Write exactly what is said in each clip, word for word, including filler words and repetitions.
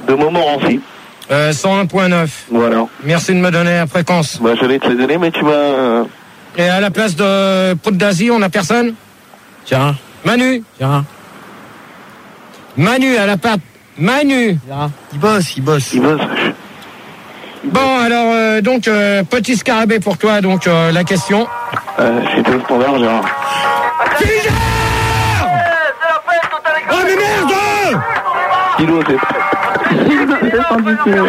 De Montmorency. Euh, cent un virgule neuf. Voilà. Merci de me donner la fréquence. Bah, j'allais te les donner, mais tu m'as... Et à la place de Poudre d'Asie, on a personne? Gérard. Manu. Gérard. Manu à la patte. Manu. Gérard. Il bosse, il bosse. Il bosse. Bon, alors, euh, donc, euh, petit scarabée pour toi, donc, euh, la question. Euh, c'était au standard, Gérard. Figard! Oh, mais merde! Kilo, c'est... deux cent dix kilos.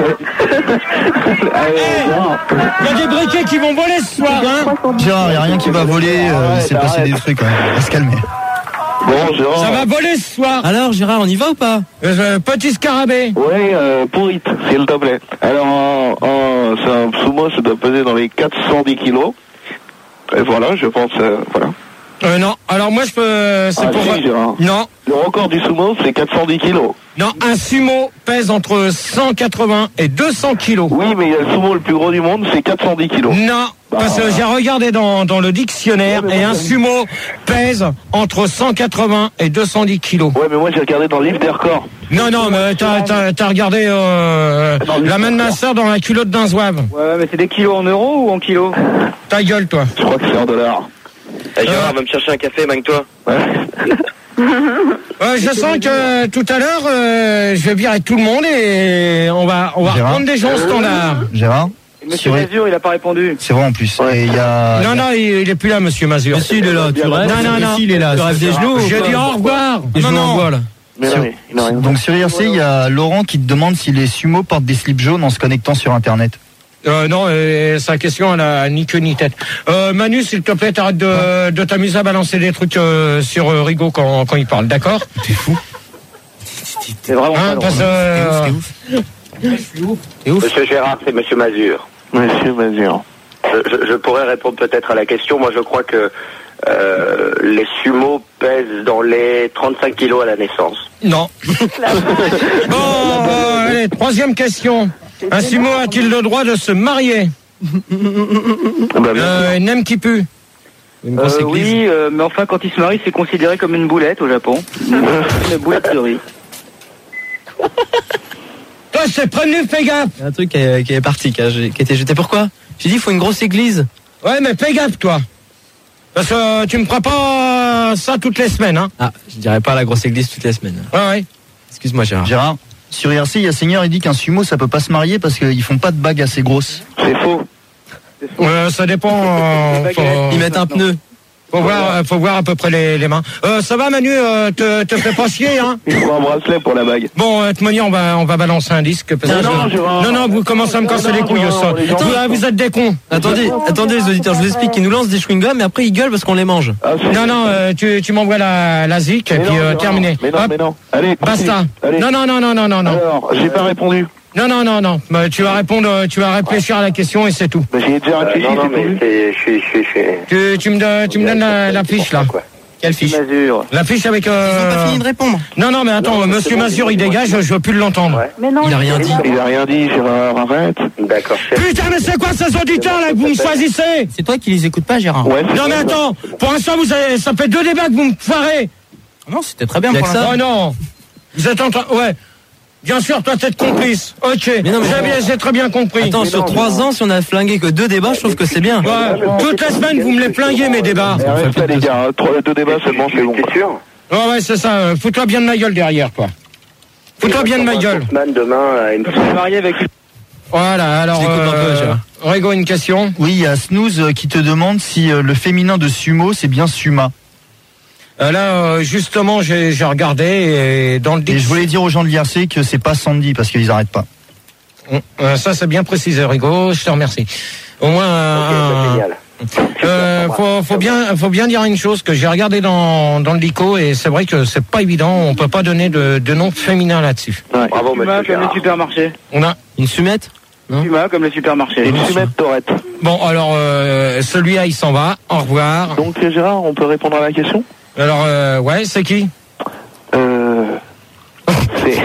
Allez, Il y a des briquets qui vont voler ce soir, hein? Gérard, il n'y a rien qui va voler, euh, il s'est passé des trucs, hein. On va se calmer. Bon, Gérard. Ça va voler ce soir. Alors, Gérard, on y va ou pas? Euh, petit scarabée. Oui, euh, pour it, s'il te plaît. Alors, en, en, c'est un sumo, ça doit peser dans les quatre cent dix kilos. Et voilà, je pense, euh, voilà. Euh, non, alors moi je peux... C'est Ah, pour... si, Gérard. Non, Le record du sumo, c'est quatre cent dix kilos. non, un sumo pèse entre cent quatre-vingts et deux cents kilos. Oui, mais il y a le sumo le plus gros du monde, c'est quatre cent dix kilos. Non, parce que j'ai regardé dans, dans le dictionnaire Ouais, mais et moi, un j'ai- sumo pèse entre cent quatre-vingts et deux cent dix kilos. Ouais, mais moi j'ai regardé dans le livre des records. Non, non, mais t'as, t'as, t'as regardé euh, la main de ma soeur dans la culotte d'un zouave. Ouais, mais c'est des kilos en euros ou en kilos? Ta gueule, toi. Je crois que c'est en dollars. Hey, Gérard, va me chercher un café, magne-toi. Ouais. Euh, je sens que tout à l'heure, euh, je vais virer tout le monde et on va, on va Gérard. reprendre des gens au standard. Gérard. Monsieur Sur- Mazur, il a pas répondu. C'est vrai en plus. Ouais. Et il y a. Non, non, il, il est plus là, monsieur Mazur. Si, il est là, tu rêves. Non, non, non. Si, il est là. Tu rêves des genoux. J'ai dit au revoir. Les Non, genoux en non. bois, là. Mais Sur- non, mais il n'a rien. Donc sur I R C, il y a Laurent qui te demande si les sumos portent des slips jaunes en se connectant sur Internet. Euh, non, euh, sa question, elle a ni queue ni tête. Euh, Manu, s'il te plaît, t'arrêtes de, de t'amuser à balancer des trucs euh, sur euh, Rigaud quand, quand il parle, d'accord? T'es fou. C'est vraiment Hein, pas parce drôle. que... T'es ouf. T'es ouf. Monsieur Gérard, c'est Monsieur Mazur. Monsieur Mazur. Je, je, je pourrais répondre peut-être à la question. Moi, je crois que euh, les sumos pèsent dans les trente-cinq kilos à la naissance. Non. Bon, euh, allez, troisième question. Un sumo a-t-il le droit de se marier? Ah bah, bien Euh, Nem qui pue. Une Euh, grosse église. oui, euh, mais enfin, quand il se marie, c'est considéré comme une boulette au Japon. Une boulette de riz. Toi, je t'ai prévenu, fais gaffe. Il y a un truc qui est, qui est parti, qui a, qui a été jeté. Pourquoi? J'ai dit, il faut une grosse église. Ouais, mais fais gaffe, toi. Parce que euh, tu me feras pas ça toutes les semaines, hein. Ah, je dirais pas la grosse église toutes les semaines. Ouais, ouais. Excuse-moi, Gérard. Gérard, sur I R C, il y a Seigneur, il dit qu'un sumo, ça peut pas se marier parce qu'ils font pas de bagues assez grosses. C'est faux. Euh, ça dépend. euh, faut, Ils mettent un pneu. faut voir, euh, faut voir à peu près les, les mains. Euh, ça va, Manu, euh, te, te fais pas chier, hein. Il faut un bracelet pour la bague. Bon, euh, de toute manière, on va, on va balancer un disque. Parce Non, que non, je- je vais- non, non, vous commencez à me casser Non, les non, couilles, non, ça. les gens- Vous, ah, vous êtes des cons. Attendez, attendez, les auditeurs, je vous explique. Ils nous lancent des chewing-gums et après ils gueulent parce qu'on les mange. Ah, c'est- Non, non, euh, tu, tu m'envoies la, la zik et Mais puis non, euh, Gérard. terminé. Mais non, Hop, mais non. Allez, basta. continue. Allez. Non, non, non, non, non, non, non. Alors, j'ai pas répondu. Non, non, non, non. Bah, tu vas répondre, euh, tu vas réfléchir à la question et c'est tout. Bah, j'y ai déjà Euh, réfléchi, non, non, c'est mais tout. c'est, je suis, je suis, je suis. Tu, tu me, donnes- tu me donnes la, la fiche, là. Quoi. Quelle fiche? Mazur. La fiche avec... Euh... de répondre. Non, non, mais attends, Non, mais monsieur c'est bon, Mazur, c'est il bon, dégage, c'est bon. je veux plus l'entendre. Ouais. Mais non, Il a rien dit. Il a rien dit, Gérard, arrête. D'accord, chef. Putain, mais c'est quoi ces auditeurs, là, que vous me choisissez? C'est toi qui les écoutes pas, Gérard. Ouais, c'est Non, mais ça. attends, pour l'instant, vous avez, ça fait deux débats que vous me foirez. Non, c'était très bien pour l'instant. Oh non. Vous êtes en train... Ouais. Bien sûr, toi, t'es complice. Ok. Mais non, mais- J'ai bien- j'ai très bien compris. Attends, Mais sur non, trois mais non. ans, si on a flingué que deux débats, je trouve que c'est bien. Ouais, toutes les semaines, vous me les flinguez, mes débats. Eh, Arrête ça, les gars. hein. Trois- Deux débats seulement, c'est bon. T'es sûr? Ouais, ouais, c'est ça. euh, Fous-toi bien de ma gueule derrière, quoi. Fous-toi bien de ma gueule. Man demain à une. Je suis marié avec une... Voilà, alors... Je l'écoute un peu, Euh, Gérard. Rigo, une question. Oui, il y a Snooze euh, qui te demande si euh, le féminin de sumo, c'est bien Suma. Euh, là, euh, justement, j'ai j'ai regardé et dans le Et je voulais dire aux gens de l'I R C que c'est pas Sandy parce qu'ils arrêtent pas. Euh, ça, c'est bien précisé, Rigo. Je te remercie. Au moins, Ok, un- bah, génial. Euh, faut, faut bien, faut bien dire une chose que j'ai regardé dans dans le Lico et c'est vrai que c'est pas évident. On peut pas donner de, de nom féminin là-dessus. Ouais. Bravo, Puma monsieur comme les Gérard. supermarchés. On a Une sumette? Puma comme les supermarchés. Et tu mets Torette. bon alors euh, celui-là il s'en va. Au revoir. Donc, Gérard, on peut répondre à la question? Alors euh, ouais, c'est qui? Euh. C'est.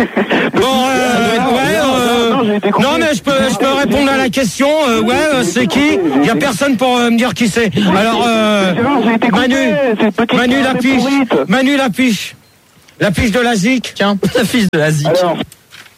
Bon euh, ouais. euh, Non, j'ai été coupé. non mais je peux je peux répondre à la question. euh, ouais, euh, c'est qui? Il y a personne pour euh, me dire qui c'est. Alors euh, Gérard, j'ai été coupé. Manu, C'est une petite Manu la parade fiche. pourrite. Manu la fiche. La fiche de la zik. Tiens, la fiche de la zik. Alors,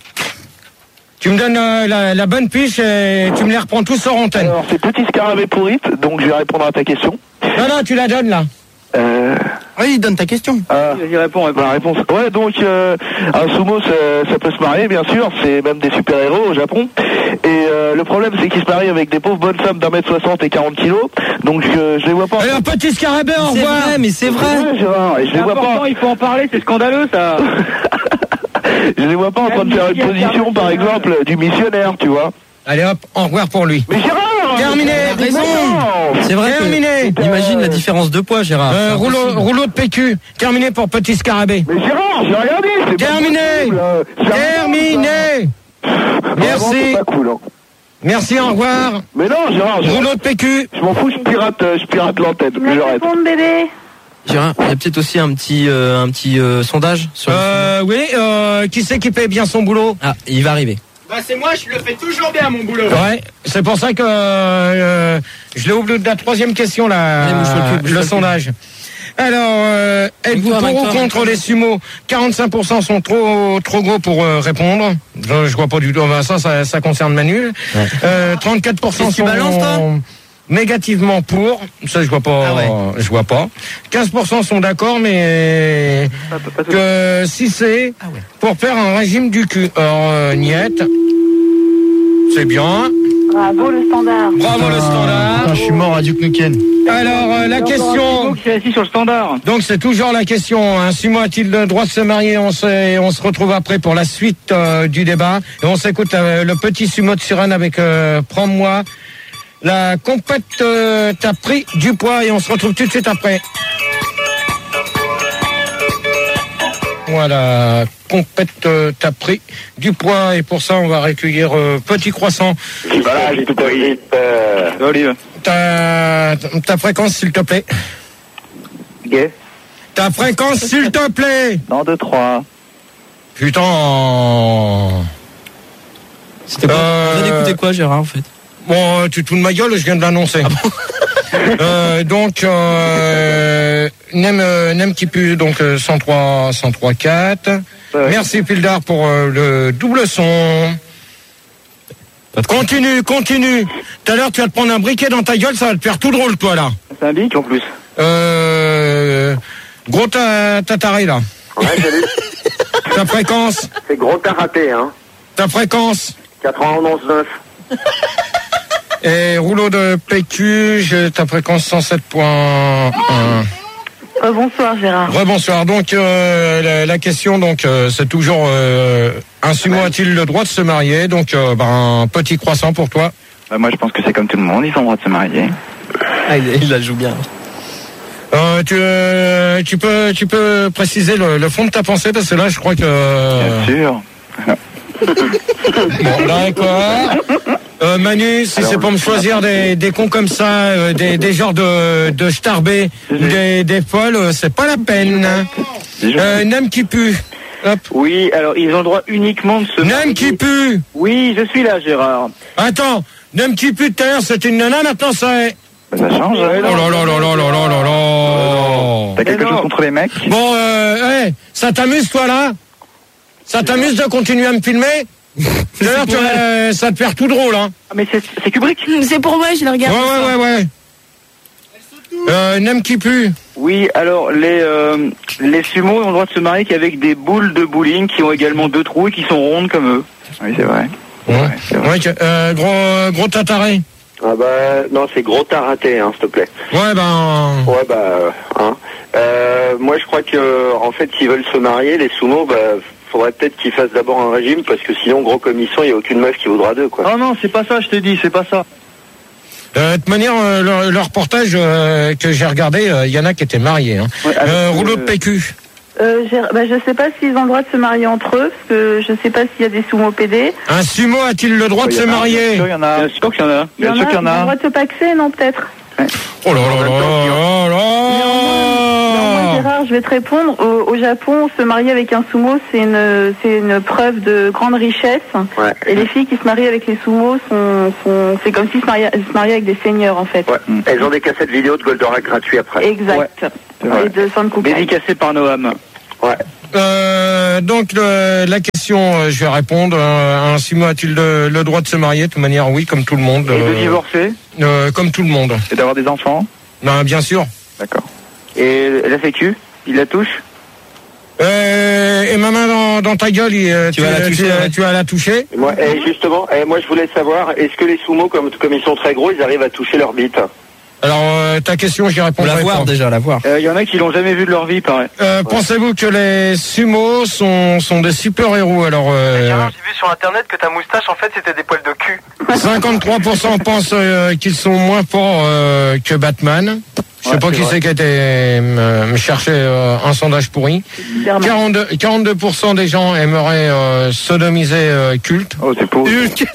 Tu me donnes euh, la, la bonne fiche et tu me les reprends tous sur antenne. Alors, c'est Petit Scarabée pourrite, donc je vais répondre à ta question. Non, non, tu la donnes là. Euh... Oui, donne ta question. Ah, Vas-y, réponds, réponds. la réponse. Ouais, donc euh, un sumo, ça, ça peut se marier, bien sûr. C'est même des super-héros au Japon. Et euh, le problème, c'est qu'ils se marient avec des pauvres bonnes femmes d'un mètre soixante et quarante kilos. Donc je, je les vois pas. Alors, Petit Scarabée, au C'est revoir. vrai, mais c'est vrai. Ouais, Gérard, et je les C'est vois important, pas. il faut en parler, c'est scandaleux ça. Je les vois pas en train de faire une position, par exemple, du missionnaire, tu vois. Allez hop, au revoir pour lui. Mais Gérard, Terminé. mais raison. non. C'est vrai. Terminé. Que... Imagine la différence de poids, Gérard. Euh, C'est rouleau, impossible. rouleau de P Q. Terminé pour Petit Scarabée. Mais Gérard, j'ai rien dit. C'est pas Terminé. possible, euh, c'est un Terminé. Vraiment, Merci. c'est pas cool, hein. Merci, au revoir. Mais non, Gérard, je, Rouleau de P Q. je m'en fous, je pirate, euh, je pirate l'antenne. Tu me laisses J'arrête. répondre, bébé. Gérard, il y a peut-être aussi un petit, euh, un petit euh, sondage sur le Euh, oui, euh, qui c'est qui fait bien son boulot? Ah, il va arriver. Bah c'est moi, je le fais toujours bien mon boulot. Ouais, c'est pour ça que euh, je l'ai oublié de la troisième question là, Allez, bouge-toi le cul, bouge-toi le le cul. sondage. Alors, euh, êtes-vous Victoire, pour ou victoire, contre les sumos? quarante-cinq pour cent sont trop trop gros pour euh, répondre. Je, je vois pas du tout. Bah, ça, ça, ça concerne Manu. Ouais. Euh, trente-quatre pour cent Qu'est-ce que tu sont balances, toi négativement pour. Ça, je vois pas. Ah ouais. Je vois pas. quinze pour cent sont d'accord, mais Pas- pas- pas tout. que si c'est Ah ouais. pour faire un régime du cul. Alors, euh, niette. C'est bien. Bravo, le standard. Bravo le standard. Putain, je suis mort à Duke Nukem. Alors euh, la Hugo question. qui est assis sur le standard. Donc c'est toujours la question. Un sumo a-t-il le droit de se marier? On se, on se retrouve après pour la suite euh, du débat et on s'écoute euh, le petit sumo de Sirène avec euh, Prends-moi. La compète euh, t'as pris du poids et on se retrouve tout de suite après. Voilà, compète euh, t'as pris du poids et pour ça on va recueillir euh, Petit Croissant. Voilà, j'ai tout compris. Euh, Olive. Ta, ta fréquence s'il te plaît. Gay. Ta fréquence s'il te plaît. Non, deux, trois. Putain. C'était quoi Euh, Vous avez écouté quoi, Gérard, en fait? Bon, tu te fous de ma gueule, je viens de l'annoncer. euh, donc, euh, Nem, euh, Nem qui pue, donc euh, cent trois, cent trois, quatre. Ouais. Merci Pildar pour euh, le double son. Continue, continue. Tout à l'heure, tu vas te prendre un briquet dans ta gueule, ça va te faire tout drôle, toi, là. C'est un bic en plus. Euh, gros ta- tataré, là. ouais, j'ai vu. Ta fréquence, C'est gros t'as raté, hein. ta fréquence. quatre-vingt-onze neuf. Et rouleau de P Q, j'ai ta fréquence cent sept point un. Euh, bonsoir, Gérard. Rebonsoir. Donc euh, la, la question, donc euh, c'est toujours euh, un sumo a-t-il le droit de se marier? Donc euh, ben Petit Croissant pour toi. Bah, moi, je pense que c'est comme tout le monde, ils ont le droit de se marier. Ah, il, il la joue bien. Euh, tu, euh, tu peux tu peux préciser le, le fond de ta pensée parce que là je crois que euh, Bien sûr. bon d'accord. Euh, Manu, si c'est pour me choisir des, des cons comme ça, euh, des, des genres de, de starbés, des, des folles, euh, c'est pas la peine. Euh, Nem qui pue. Hop. Oui, alors ils ont le droit uniquement de se. Nem qui pue. Oui, je suis là, Gérard. Attends, Nem qui pue tout à l'heure c'était une nana, maintenant ça est. Bah, ça change. Oh là là là là là là là là. T'as quelque Mais non. chose contre les mecs? Bon, euh, hey, ça t'amuse toi là? Ça t'amuse de continuer à me filmer? D'ailleurs, tu, euh, ça te fait tout drôle, hein? Ah, mais c'est c'est Kubrick. C'est pour moi, je le Ouais, regarde. ouais, ouais, ouais. Euh, Nem qui pue. Oui, alors les euh, les sumos ont le droit de se marier qu'avec des boules de bowling qui ont également deux trous et qui sont rondes comme eux. Oui, c'est vrai. Ouais. Ouais, c'est vrai. Ouais, que- euh, gros, gros tataré. Ah bah, non, c'est gros t'as raté, hein, s'il te plaît. Ouais, ben. Ouais, bah, euh, hein. Euh, moi, je crois que, en fait, s'ils veulent se marier, les sumos, bah, faudrait peut-être qu'ils fassent d'abord un régime, parce que sinon, gros comme ils sont, il n'y a aucune meuf qui voudra d'eux, quoi. Non, non, c'est pas ça, je t'ai dit, c'est pas ça. Euh, de toute manière, euh, le, le reportage euh, que j'ai regardé, il euh, y en a qui étaient mariés. Hein. Ouais, avec, Euh, rouleau de euh, P Q. Euh, Gér- bah, je sais pas s'ils ont le droit de se marier entre eux, parce que je sais pas s'il y a des sumo P D. Un sumo a-t-il le droit de se marier? Il y en a. Bien sûr qu'il y en a. Il y en Bien sûr a, qu'il y en ils ont a. le droit de se paxer, non, peut-être? Oh là là là là Néanmoins, là là. Gérard, je vais te répondre. Au, au Japon, se marier avec un sumo, c'est une, c'est une preuve de grande richesse. Ouais. Et les filles qui se marient avec les sumos, sont, sont, c'est comme s'ils se mariaient, se mariaient avec des seigneurs, en fait. Ouais. Elles ont des cassettes vidéo de Goldorak gratuits après. Exact. c'est vrai. Et de Sankokai. Dédicacé par Noam. Ouais. Euh, donc le, la question, euh, je vais répondre. Euh, un sumo a-t-il le, le droit de se marier? De toute manière, oui, comme tout le monde. Et de euh, divorcer? euh, Comme tout le monde. Et d'avoir des enfants? Non, bien sûr. D'accord. Et la sécu? Il la touche? Euh, et ma main dans, dans ta gueule, il, tu, Tu vas la toucher, tu, ouais. tu vas la toucher. Et moi, et justement, et moi je voulais savoir, est-ce que les sumo, comme, comme ils sont très gros, ils arrivent à toucher leur bite? Alors, euh, ta question, j'y Pour réponds. la voir déjà, la voir. Il euh, y en a qui l'ont jamais vu de leur vie, pareil. Euh, Ouais. Pensez-vous que les sumos sont, sont des super-héros? Alors, euh, Gérard, j'ai vu sur internet que ta moustache, en fait, c'était des poils de cul. cinquante-trois pour cent pensent euh, qu'ils sont moins forts euh, que Batman. Je sais Ouais, pas c'est qui vrai. c'est qui a été euh, me chercher euh, un sondage pourri. Superman. quarante-deux, quarante-deux pour cent des gens aimeraient euh, sodomiser euh, Culte. Oh, c'est pauvre.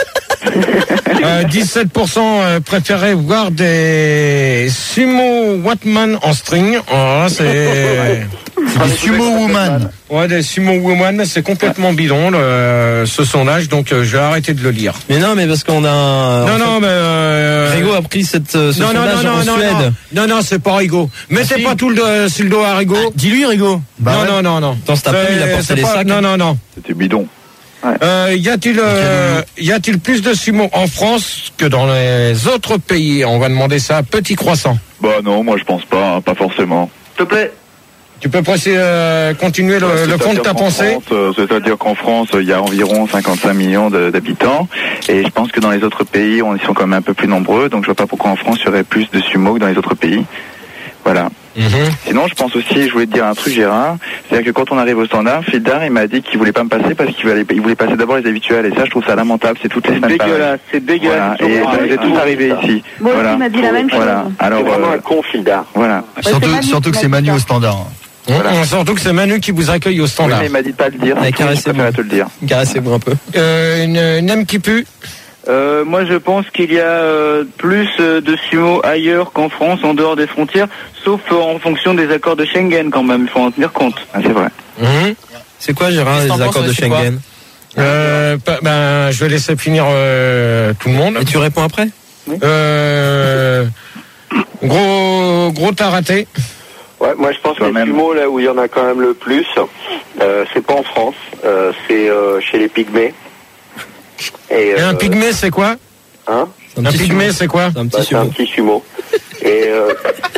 Euh, dix-sept pour cent euh, préféraient voir des sumo Watman en string. Oh, là, c'est Des sumo woman. ouais, des sumo woman, mais c'est complètement bidon le, ce sondage, donc euh, je vais arrêter de le lire. Mais non, mais parce qu'on a. non, en non, mais euh, fait, Rigo a pris cette, euh, ce non, non, sondage non, non, en non, Suède. non, non, non, c'est pas Rigo. Mettez Ah, si. pas tout le euh, sur le dos à Rigo. Dis-lui, Rigo. Bah non, ouais. non, non, non. Dans cet après, il a C'est- porté c'est les pas- sacs. Non, non, non. C'était bidon. Euh, y a-t-il, euh, y a-t-il plus de sumo en France que dans les autres pays? On va demander ça à Petit Croissant. Bah non, moi je pense pas, hein, pas forcément. S'il te plaît. Tu peux presser, euh, continuer le, le fond de ta C'est-à-dire qu'en pensée? France, euh, C'est-à-dire qu'en France, il y a environ cinquante-cinq millions de- d'habitants, et je pense que dans les autres pays, on, ils sont quand même un peu plus nombreux, donc je vois pas pourquoi en France, il y aurait plus de sumo que dans les autres pays. Voilà. Mhm. Sinon, je pense aussi, je voulais te dire un truc, Gérard, c'est-à-dire que quand on arrive au standard, Fildar, il m'a dit qu'il voulait pas me passer parce qu'il voulait, il voulait passer d'abord les habituels, et ça, je trouve ça lamentable, c'est toutes les C'est semaines pareil. dégueulasse, c'est dégueulasse. Voilà, et ça nous est tous arrivé ici. Moi aussi, Voilà. il m'a dit la même chose. Voilà. Alors, C'est vraiment euh, un con, Fildar. voilà. c'est Surtout, Manu surtout qui que c'est m'a dit Manu au ça. standard. Mmh, surtout que c'est Manu qui vous accueille au Oui, standard. mais il m'a dit de pas le dire, Ouais, donc je caressez-moi. préfère te le dire. Caressez-moi un peu. Euh, une, une âme qui pue. Euh, moi, je pense qu'il y a euh, plus euh, de sumo ailleurs qu'en France, en dehors des frontières, sauf euh, en fonction des accords de Schengen quand même, il faut en tenir compte. Ah, c'est vrai. Mhm. C'est quoi, Gérard, Qu'est-ce que les t'en accords penses, de c'est quoi Schengen? Euh, pa- ben, je vais laisser finir euh, tout le monde. Et tu réponds après? Euh, gros, gros t'as raté. Ouais, moi je pense que Quand les même. sumo, là où il y en a quand même le plus, euh, c'est pas en France, euh, c'est euh, chez les pygmées. Et, Et un euh, pygmée, c'est quoi? Hein C'est Un petit pygmée, sumo. c'est quoi? C'est un Bah, petit c'est un sumo. petit sumo. Et euh,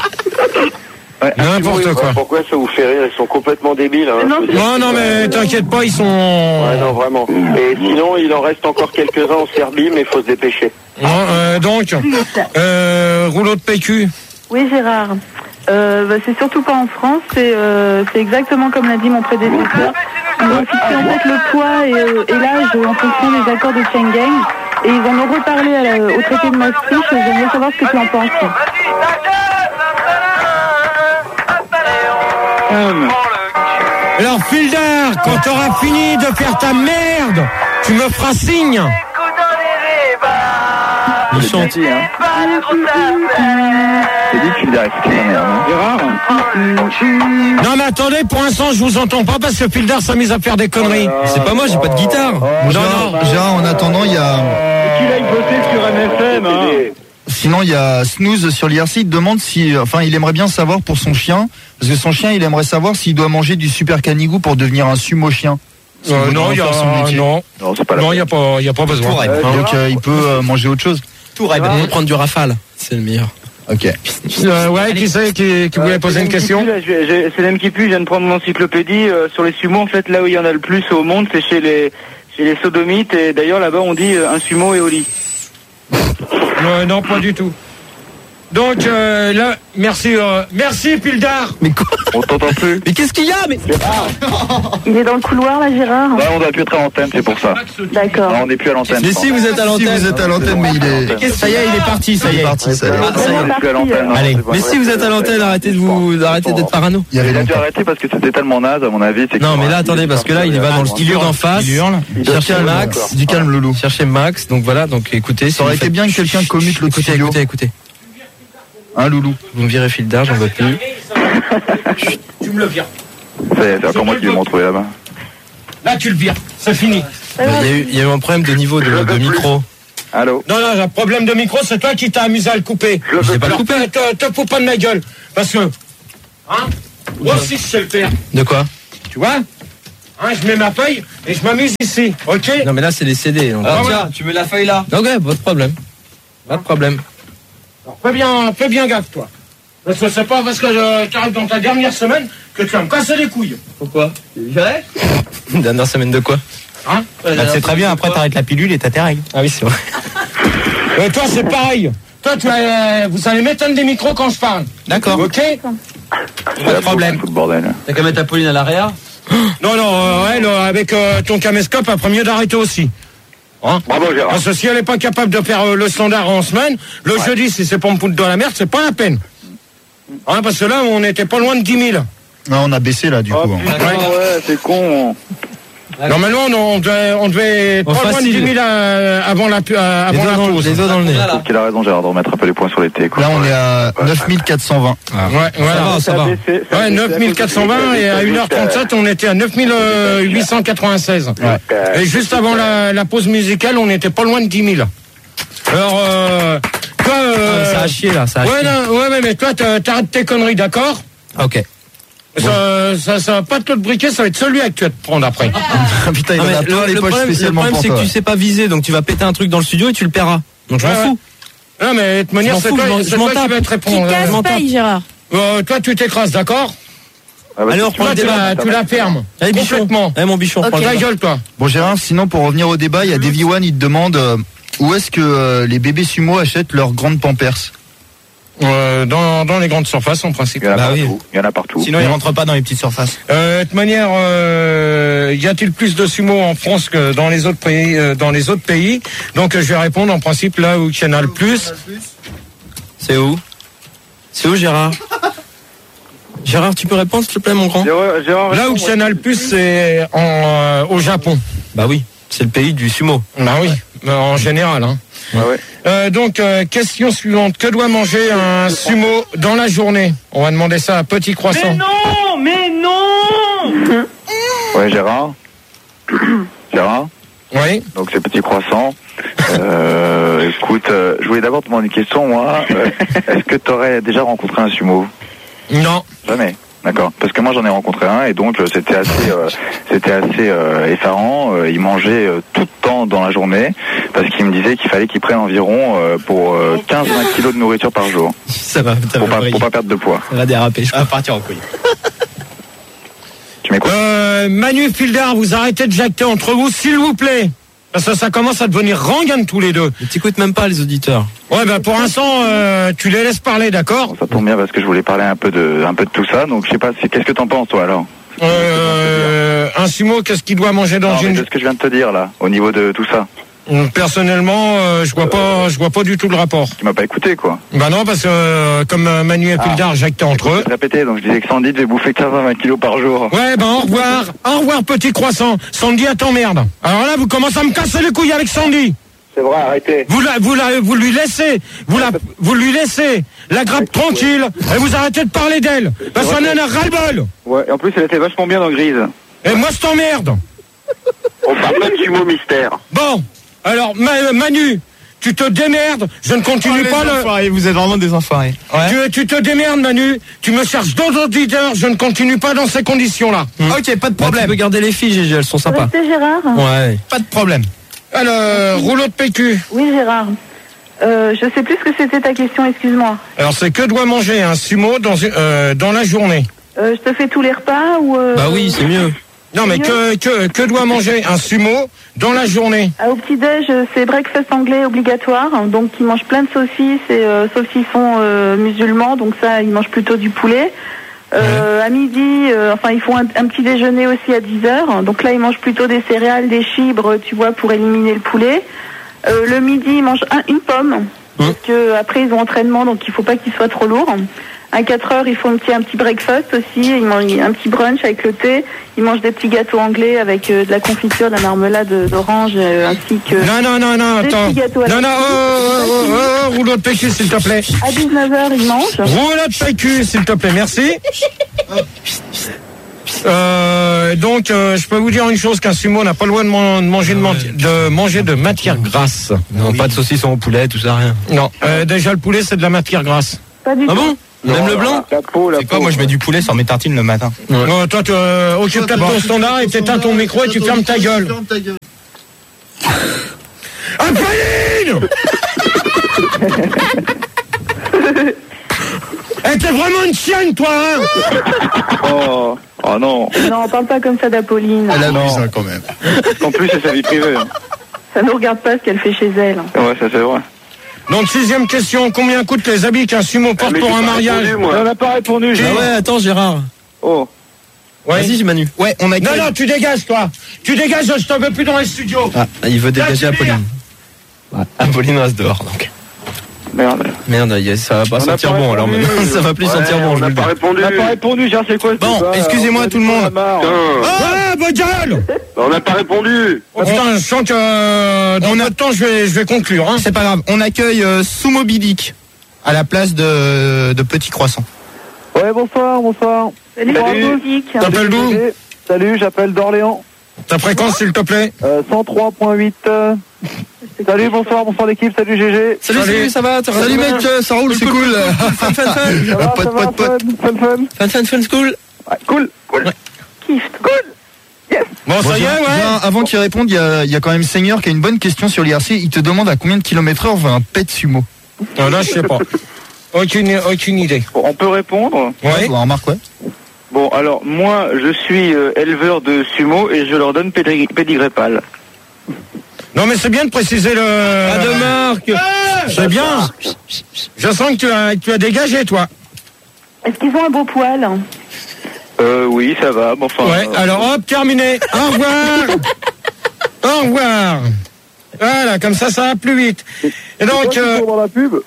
Ouais, N'importe sumo, quoi. pourquoi ça vous fait rire? Ils sont complètement débiles. Hein, Non, je veux dire. Non, non, mais t'inquiète pas, ils sont. Ouais, non, vraiment. Et sinon, il en reste encore quelques-uns en Serbie, mais il faut se dépêcher. Non, euh, donc, euh, rouleau de P Q. Oui, Gérard. Euh, bah, c'est surtout pas en France, c'est euh, c'est exactement comme l'a dit mon prédécesseur. Ils ont fixé en fait le poids et, euh, et l'âge en fonction des accords de Schengen. Et ils en ont reparlé à la- au traité de Maastricht. J'aimerais savoir ce que tu en penses. Hum. Alors, Fildar, quand t'auras fini de faire ta merde, tu me feras signe. Il chante. J'ai dit, hein. J'ai dit que Fildar, il foutait sa merde, hein. Gérard. Non, mais attendez, pour l'instant, je vous entends pas parce que Fildar s'amuse à faire des conneries. C'est pas moi, j'ai pas de guitare. Bon, Gérard, non. Gérard, en attendant, il y a. Qu'il aille voter sur M F M. Hein. Sinon, il y a Snooze sur l'I R C. Il demande si, enfin, il aimerait bien savoir pour son chien, parce que son chien, il aimerait savoir s'il doit manger du super canigou pour devenir un sumo chien. Si Euh, vous non, voulez il y faire son a, métier. non, Non, c'est pas la non, il y a pas, il y a pas besoin. Pour Hein. Donc, euh, il peut euh, manger autre chose. Tout raid. On peut prendre du rafale. C'est le meilleur. Ok. Euh, ouais, qui c'est qui, qui voulait poser une question? C'est l'M qui pue, je viens de prendre mon encyclopédie. euh, sur les sumo, en fait, là où il y en a le plus au monde, c'est chez les, chez les sodomites. Et d'ailleurs, là-bas, on dit euh, un sumo et au lit. Euh, non, pas du tout. Donc euh, là, merci, euh, merci Fildar. Mais quoi? On t'entend plus. Mais qu'est-ce qu'il y a? Mais Il est dans le couloir là, Gérard? Ouais, on doit plus être à l'antenne, c'est pour ça. D'accord. Non, on n'est plus à l'antenne. Mais je si pense. vous êtes à Si l'antenne. vous êtes à l'antenne, mais il est. Ça y est, il est parti, ça y Il est est. parti, ça y est. Ah, ça y est. On n'est plus à l'antenne. non, Allez, c'est pas mais vrai. si vous êtes à l'antenne, arrêtez de vous, arrêtez d'être parano. Il y Il avait a dû longtemps. arrêter parce que c'était tellement naze, à mon avis. c'est Non, qu'il mais là, aura- attendez, parce que là, il va dans le studio d'en face. Il hurle. Cherchez Du calme, Max. Du calme, Loulou. Cherchez Max, donc voilà, donc écoutez. Ça aurait été bien que quelqu'un commute l'autre Écoutez, studio. écoutez, écoutez. Hein, Loulou? Vous me virez Fildar, j'en veux plus. Tu me le vires. C'est c'est encore moi qui vais me retrouver là-bas. Là, tu le vires. C'est fini. Il y a eu, il y a eu un problème de niveau de, de micro. Allô? Non, non, un problème de micro, c'est toi qui t'as amusé à le couper. Je l'ai pas Alors, coupé. te, te, te fous pas de ma gueule. Parce que, hein, moi aussi je sais le faire. De quoi? Tu vois? Hein, je mets ma feuille et je m'amuse ici, ok? Non, mais là, c'est les C D. Donc... Alors Ah, tiens, ouais. tu mets la feuille là. Ok, pas de problème. Pas de problème. Alors, fais bien, fais bien gaffe, toi. Parce que c'est pas parce que euh, tu arrives dans ta dernière semaine que tu vas me casser les couilles. Pourquoi? J'arrête. Dernière semaine de quoi? Hein? Bah, c'est très bien, après t'arrêtes la pilule et t'as tes règles. Ah oui, c'est vrai. Et toi, c'est pareil. Toi, tu as, vous allez m'éteindre des micros quand je parle. D'accord. Ok? Pas de problème. Tout le bordel. T'as qu'à mettre Apolline à l'arrière. Non, non, euh, ouais, non, avec euh, ton caméscope, après mieux d'arrêter aussi. Hein? Bravo Gérard. Parce que si elle n'est pas capable de faire euh, le standard en semaine, le Ouais. jeudi, si c'est pour me foutre dans la merde, c'est pas la peine. Hein, parce que là, on n'était pas loin de dix mille. Non, on a baissé là du Oh coup. hein. putain, ouais, c'est con. Normalement, on, on devait, on devait être Oh, pas loin de facile. dix mille à- avant la, pu- à- Les avant doigts la dans, pause. les doigts dans le nez. Là, Je trouve qu'il a raison Gérard de remettre un peu les points sur les T. Quoi. Là, on est à neuf mille quatre cent vingt. Ouais, voilà. ça va. Ouais, neuf mille quatre cent vingt et à une heure trente-sept, on était à neuf mille huit cent quatre-vingt-seize. Et juste avant la, la pause musicale, on était pas loin de dix mille. Alors, euh, toi, Ah, mais euh, ça a chier, là. Ça a ouais, chier. non, ouais, mais, mais toi, t'as- t'arrêtes tes conneries, d'accord? Ok. Ça, ça, ça va pas te le briquer, ça va être celui que tu vas te prendre après. Putain, il Non, en mais a plein le, les le poches problème, le spécialement problème pour c'est que toi. tu sais pas viser, donc tu vas péter un truc dans le studio et tu le paieras. Donc je m'en Ouais, fous. Non, mais de toute manière, Je m'en c'est fous, toi, je m'en- c'est je m'en toi qui tape. vas te Qui répondre. casse Euh, paye, Gérard. euh, toi, tu t'écrases, d'accord? Alors, prends Toi, le tu débat. la, tu la fermes. Allez, bichon. Complètement. Allez, mon bichon, Ok. prends le Ta débat. gueule, toi. Bon Gérard, sinon pour revenir au débat, il y a Davy One, il te demande euh, où est-ce que euh, les bébés sumo achètent leurs grandes pampers. Euh, dans, dans les grandes surfaces, en principe. Il y en a Bah oui. partout. Il y en a partout. Sinon, ils rentrent pas dans les petites surfaces. Euh, de toute manière, euh, y a-t-il plus de sumo en France que dans les autres pays, euh, dans les autres pays? Donc, euh, je vais répondre en principe là où il y en a le plus. C'est où? C'est où, Gérard? Gérard, tu peux répondre, s'il te plaît, mon grand? Gérard, Gérard, Là où il y en a le plus, c'est en, euh, au Japon. Bah oui, c'est le pays du sumo. Bah oui, mais en général. Hein. Ouais, ouais. Euh, donc, euh, question suivante. Que doit manger un sumo dans la journée? On va demander ça à Petit Croissant. non, mais non. Ouais, Gérard. Gérard. Oui. Donc c'est Petit Croissant. Euh, écoute, euh, je voulais d'abord te demander une question, moi. Euh, Est-ce que tu aurais déjà rencontré un sumo? Non. Jamais. D'accord. Parce que moi j'en ai rencontré un et donc euh, c'était assez, euh, c'était assez euh, effarant. Euh, il mangeait euh, tout le temps dans la journée parce qu'il me disait qu'il fallait qu'il prenne environ euh, pour euh, quinze à vingt kilos de nourriture par jour Ça va, ça pour va, pas, briller. pour pas perdre de poids. Ça va déraper, je À partir en couille. Tu m'écoutes? Euh, Manu Fildar, vous arrêtez de jacter entre vous, s'il vous plaît. Parce que ça commence à devenir rengaine tous les deux. Mais t'écoutes même pas les auditeurs. Ouais, ben pour l'instant, euh, tu les laisses parler, d'accord? Ça tombe bien parce que je voulais parler un peu de, un peu de tout ça. Donc je sais pas, c'est- qu'est-ce que t'en penses toi alors? Euh, un sumo, qu'est-ce qu'il doit manger dans Non, mais une... de ce que je viens de te dire là, au niveau de tout ça. Personnellement, euh, je vois pas, je vois pas du tout le rapport. Tu m'as pas écouté quoi. Bah non, parce que euh, comme euh, Manu et Fildar jactaient entre Je eux. vais te répéter, donc je disais que Sandy devait bouffer quinze à vingt kilos par jour. Ouais, ben au revoir, au revoir Petit Croissant. Sandy, elle t'emmerde. Alors là, vous commencez à me casser les couilles avec Sandy. C'est vrai, arrêtez. Vous, la, vous, la, vous lui laissez, vous, la, vous lui laissez la grappe tranquille et vous arrêtez de parler d'elle. Parce qu'on en a ras-le-bol. Ouais, et en plus elle était vachement bien dans Grise. Et moi, je t'emmerde. On parle pas de sumo mystère. Bon, alors Ma- Manu, tu te démerdes, je ne continue pas le... Enfoirés, vous êtes vraiment des enfoirés. Tu, tu te démerdes Manu, tu me cherches d'autres auditeurs, je ne continue pas dans ces conditions-là. Ok, pas de Bah, tu problème. peux garder les filles, Gégé, elles sont sympas. Restez Gérard. Ouais. Pas de problème. Alors, rouleau de P Q. Oui Gérard. Euh, je sais plus ce que c'était ta question, excuse-moi. Alors, c'est que doit manger un sumo dans, une- euh, dans la journée? Euh, je te fais tous les repas ou... Euh, Bah oui, c'est mieux. Non, mais que, que, que doit manger un sumo dans la journée? Ah, au petit-déj, euh, c'est breakfast anglais obligatoire. Donc, ils mangent plein de saucisses, et, euh, sauf s'ils sont euh, musulmans. Donc ça, ils mangent plutôt du poulet. Euh, à midi, euh, enfin, ils font un, un petit déjeuner aussi à dix heures. Donc là, ils mangent plutôt des céréales, des fibres, tu vois, pour éliminer le poulet. Euh, le midi, ils mangent un, une pomme. Parce que après, ils ont entraînement, donc il faut pas qu'ils soient trop lourds. À quatre heures, ils font un petit, un petit breakfast aussi. Ils mangent un petit brunch avec le thé. Ils mangent des petits gâteaux anglais avec euh, de la confiture, de la marmelade d'orange, euh, ainsi que... Non, non, non, non, Des attends. petits gâteaux à Non, la non, oh, oh, oh, oh, oh, rouleau de P Q, s'il te plaît. À dix-neuf heures, ils mangent. Rouleau de P Q, s'il te plaît, merci. Euh, donc, euh, je peux vous dire une chose, qu'un sumo n'a pas le droit de, man- de manger de, man- de manger de matière grasse. Non, pas de saucisson au poulet, tout ça, rien. Non, euh, déjà le poulet, c'est de la matière grasse. Pas du Ah tout. bon? Même le blanc. La peau, la C'est quoi, peau. moi je mets du poulet sur mes tartines le matin. Non, toi, tu euh, occupe-toi de ton standard et t'éteins ton micro et tu fermes ta gueule. Apolline. Eh, t'es vraiment une chienne, toi, hein? Oh, oh non. Non, parle pas comme ça d'Apolline. Elle abuse hein, quand même. En plus, c'est sa vie privée. hein. Ça ne regarde pas ce qu'elle fait chez elle. Ouais, ça c'est vrai. Donc, sixième question, combien coûtent les habits qu'un sumo porte Mais pour j'ai un pas mariage? répondu, moi. On n'a pas répondu, j'ai. Ah ouais, attends, Gérard. Oh. Ouais. Vas-y, Manu. Ouais, on a Non, non, tu dégages, toi. Tu dégages, je t'en veux plus dans les studios. Ah, il veut dégager Là, tu Apolline. Ouais, Apolline reste dehors, donc. Merde. Merde, y a- ça va pas On a sentir pas bon, alors répondu. maintenant, ça va plus Ouais, sentir bon, on je n'a vous le pas dis. répondu. On n'a pas répondu, genre c'est quoi ce Bon, débat, excusez-moi, on a tout le dit monde. qu'on a marre. Ah, bonne gueule. On n'a pas répondu. Oh, putain, je sens que euh, dans notre temps, je vais, je vais conclure. Hein. C'est pas grave, on accueille euh, Sumo Bilic à la place de, de Petit Croissant. Ouais, bonsoir, bonsoir. Salut, Salut. Franck. T'appelles d'où? Salut, j'appelle d'Orléans. Ta fréquence, s'il te plaît. Euh, cent trois virgule huit. euh. Salut, bonsoir, bonsoir l'équipe, salut G G. Salut, salut, ça va? Salut mec, euh, ça roule, c'est cool. Fun, fun, fun. Ça va, Pote, ça va, pote, pote. fun, fun, fun. Fun, fun, fun, school. Ouais, cool, cool. Kiff. Cool. Bon, Bon, ça y est, viens, ouais. viens, avant qu'il réponde, il y a, il y a quand même Seigneur qui a une bonne question sur l'I R C. Il te demande à combien de kilomètres heure va un pet sumo. Non, là, je sais pas. Aucune, aucune idée. Bon, on peut répondre. Ouais. Ouais, remarque, ouais. Bon, alors moi, je suis euh, éleveur de sumo et je leur donne pédri- pédigré pâle. Non, mais c'est bien de préciser le. Pas de marque. C'est bien. Je sens que tu as, tu as dégagé, toi. Est-ce qu'ils ont un beau poil? Euh, oui, ça va. Bon, enfin. Ouais. euh, Alors, hop, terminé. Au revoir. Au revoir. Voilà, comme ça, ça va plus vite. Et donc, euh, dans la pub.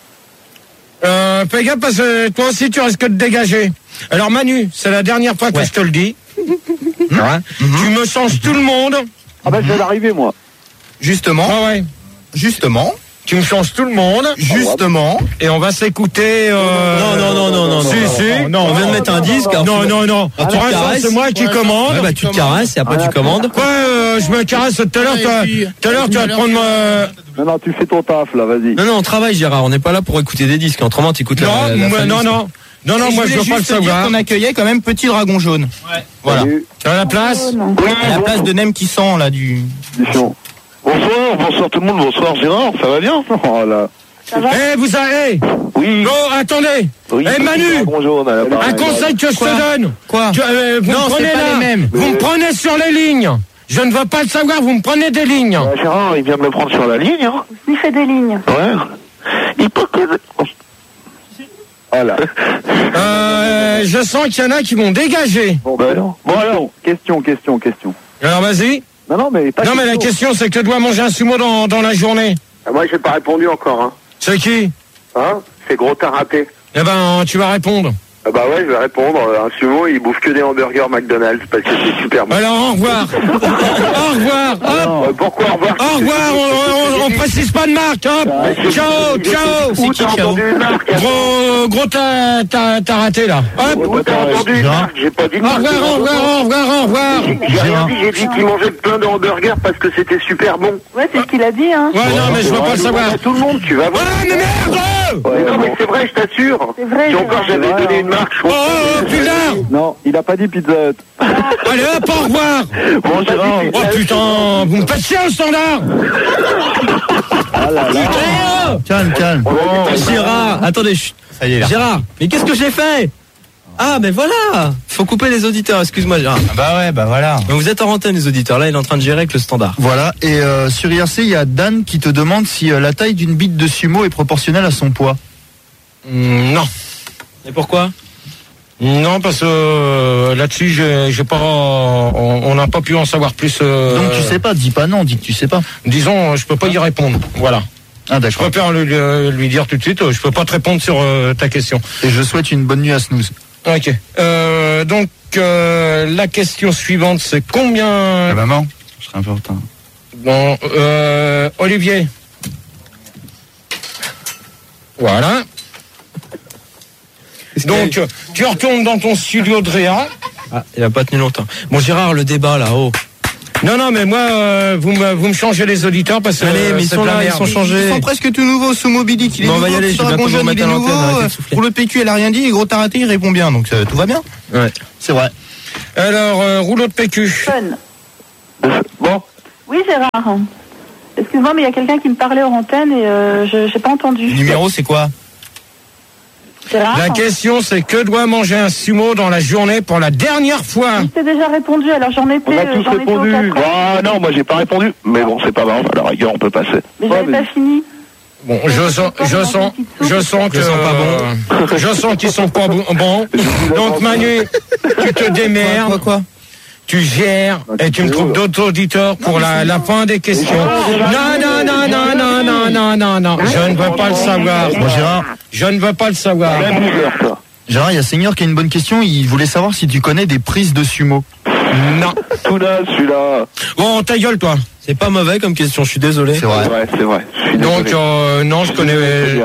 euh, fais gaffe parce que toi aussi, tu risques de dégager. Alors, Manu, c'est la dernière fois que Ouais. je te le dis. Hein. Tu me changes tout le monde. Ah bah je viens d'arriver moi. Justement, Ah ouais. justement, Tu me changes tout le monde. justement. Et on va s'écouter. Euh... Non, non, non, non, non, Si, non, si. non, on vient de mettre un disque. alors Non, tu- non, non. Ah, tu Pour te l'instant, caresses. c'est moi qui commande. Ouais, bah, tu te caresses et après tu commandes. Quoi, euh, je me caresse tout à l'heure, Ouais, toi. et puis, Tout à l'heure, tu vas te prendre ma... Non, non, tu fais ton taf là, vas-y. Non, non, on travaille, Gérard. On n'est pas là pour écouter des disques. Autrement, tu écoutes la, Non, la moi, famille. non, non. Non, non, Et moi, je voulais veux pas le juste dire savoir. qu'on accueillait quand même Petit Dragon Jaune. Voilà. Salut. À la place. Non. À la place de Nem qui sent là du. Du chiant. Bonsoir, bonsoir tout le monde, bonsoir Gérard, ça va bien? Oh là. Ça va? Eh, vous avez... Oui. Oh, attendez. Oui, Eh, Manu. Bonjour, on a la Un conseil que je Quoi te donne. Quoi Tu, euh, vous Non, me c'est prenez pas là. les mêmes. Vous me prenez sur les lignes. Je ne veux pas le savoir, vous me prenez des lignes. Euh, Gérard, il vient de me prendre sur la ligne, hein. Il fait des lignes. Ouais. Il peut que... Voilà. Euh, je sens qu'il y en a qui vont dégager. Bon, ben non. Bon alors, question, question, question. Alors, vas-y. Non, non, mais pas Non, mais la question, c'est que tu dois manger un sumo dans, dans la journée. Ah, moi, j'ai pas répondu encore, hein. C'est qui? Hein? C'est gros t'as raté. Eh ben, tu vas répondre. Ah bah ouais, je vais répondre. Un sumo, il bouffe que des hamburgers McDonald's parce que c'est super bon. Alors, au revoir. Au revoir. Hop. Euh, pourquoi au revoir? Au revoir. On, on, on précise pas de marque. Hop. Ciao, ciao. Où t'as entendu une marque? Gros, gros, t'as, t'as, t'as raté là. Hop. Où t'as entendu une marque? J'ai pas dit Au revoir, au revoir, au revoir, au revoir. J'ai rien dit, j'ai dit qu'il mangeait plein de hamburgers parce que c'était super bon. Ouais, c'est ce qu'il a dit, hein. Ouais, non, mais je veux pas le savoir. Tout le monde, tu vas voir. Ouais, mais merde. Mais non, mais c'est vrai, je t'assure. C'est vrai. Si encore Gérard. j'avais donné une marque, je Oh, oh, putain. Non, il a pas dit Pizza Hut. Allez, hop, au revoir. Bon, Gérard. Oh putain, vous me faites chier au standard. Ah là là. Putain. Calme, calme. Gérard, attendez, chut. Ça y est là. Gérard, mais qu'est-ce que j'ai fait? Ah, mais voilà. Faut couper les auditeurs. Excuse-moi, Gérard. Bah ouais, bah voilà. Donc vous êtes en antenne, les auditeurs. Là, il est en train de gérer avec le standard. Voilà, et euh, sur I R C, il y a Dan qui te demande si euh, la taille d'une bite de sumo est proportionnelle à son poids. Mm, non. Et pourquoi? Non, parce que euh, là-dessus, j'ai, j'ai pas, on on n'a pas pu en savoir plus. Euh, Donc tu sais pas, dis pas non, dis que tu sais pas. Disons, je peux pas y répondre. Voilà. Ah Je d'accord. préfère lui, lui- lui dire tout de suite. Je peux pas te répondre sur euh, ta question. Et je souhaite une bonne nuit à Snooze. Ok. Euh, donc euh, la question suivante, c'est combien? La maman, je serai un peu en retard. Bon, euh, Olivier. Voilà. Donc, euh, tu retournes dans ton studio de Réa. Ah, il a pas tenu longtemps. Bon, Gérard, le débat là, oh. Non, non, mais moi, euh, vous, me, vous me changez les auditeurs parce que Allez, mais ils sont là, ils sont changés. Ils sont presque tout nouveaux. Sumo Bilic, il est bon, nouveau. On va y aller, je vais Dragon Jaune, il est nouveau. Rouleau de P Q, elle a rien dit. Et Gros Taraté, il répond bien. Donc euh, tout va bien. Ouais, c'est vrai. Alors, euh, rouleau de P Q. Fun. Bon. Oui, Gérard. Excuse-moi, mais il y a quelqu'un qui me parlait hors antenne et euh, je n'ai pas entendu. Le numéro, c'est quoi? Gérard. La question, c'est que doit manger un sumo dans la journée pour la dernière fois? Je t'ai déjà répondu, alors j'en ai On a fait. tous j'en ai fait au répondu. quatre heures. Ah non, moi j'ai pas répondu. Mais bon, c'est pas grave. À la rigueur, on peut passer. Mais Ouais, j'avais pas fini. Bon, je sens, je sens, je sens que, Je sens pas bon. Je sens qu'ils sont pas bon- bons. Donc Manu, tu te démerdes. Quoi, quoi? Tu gères et tu me trouves d'autres auditeurs pour la, la fin des questions. Non, non, non, non, non, non, non, non, non. Je ne veux pas le savoir. Bon, Gérard, Je ne veux pas le savoir. Gérard, il y a Seigneur qui a une bonne question. Il voulait savoir si tu connais des prises de sumo. Non. Tout là, celui-là. Bon, ta gueule, toi. c'est pas mauvais comme question, je suis désolé. C'est vrai. C'est vrai, c'est vrai. Je suis Donc, désolé. euh, non, je connais,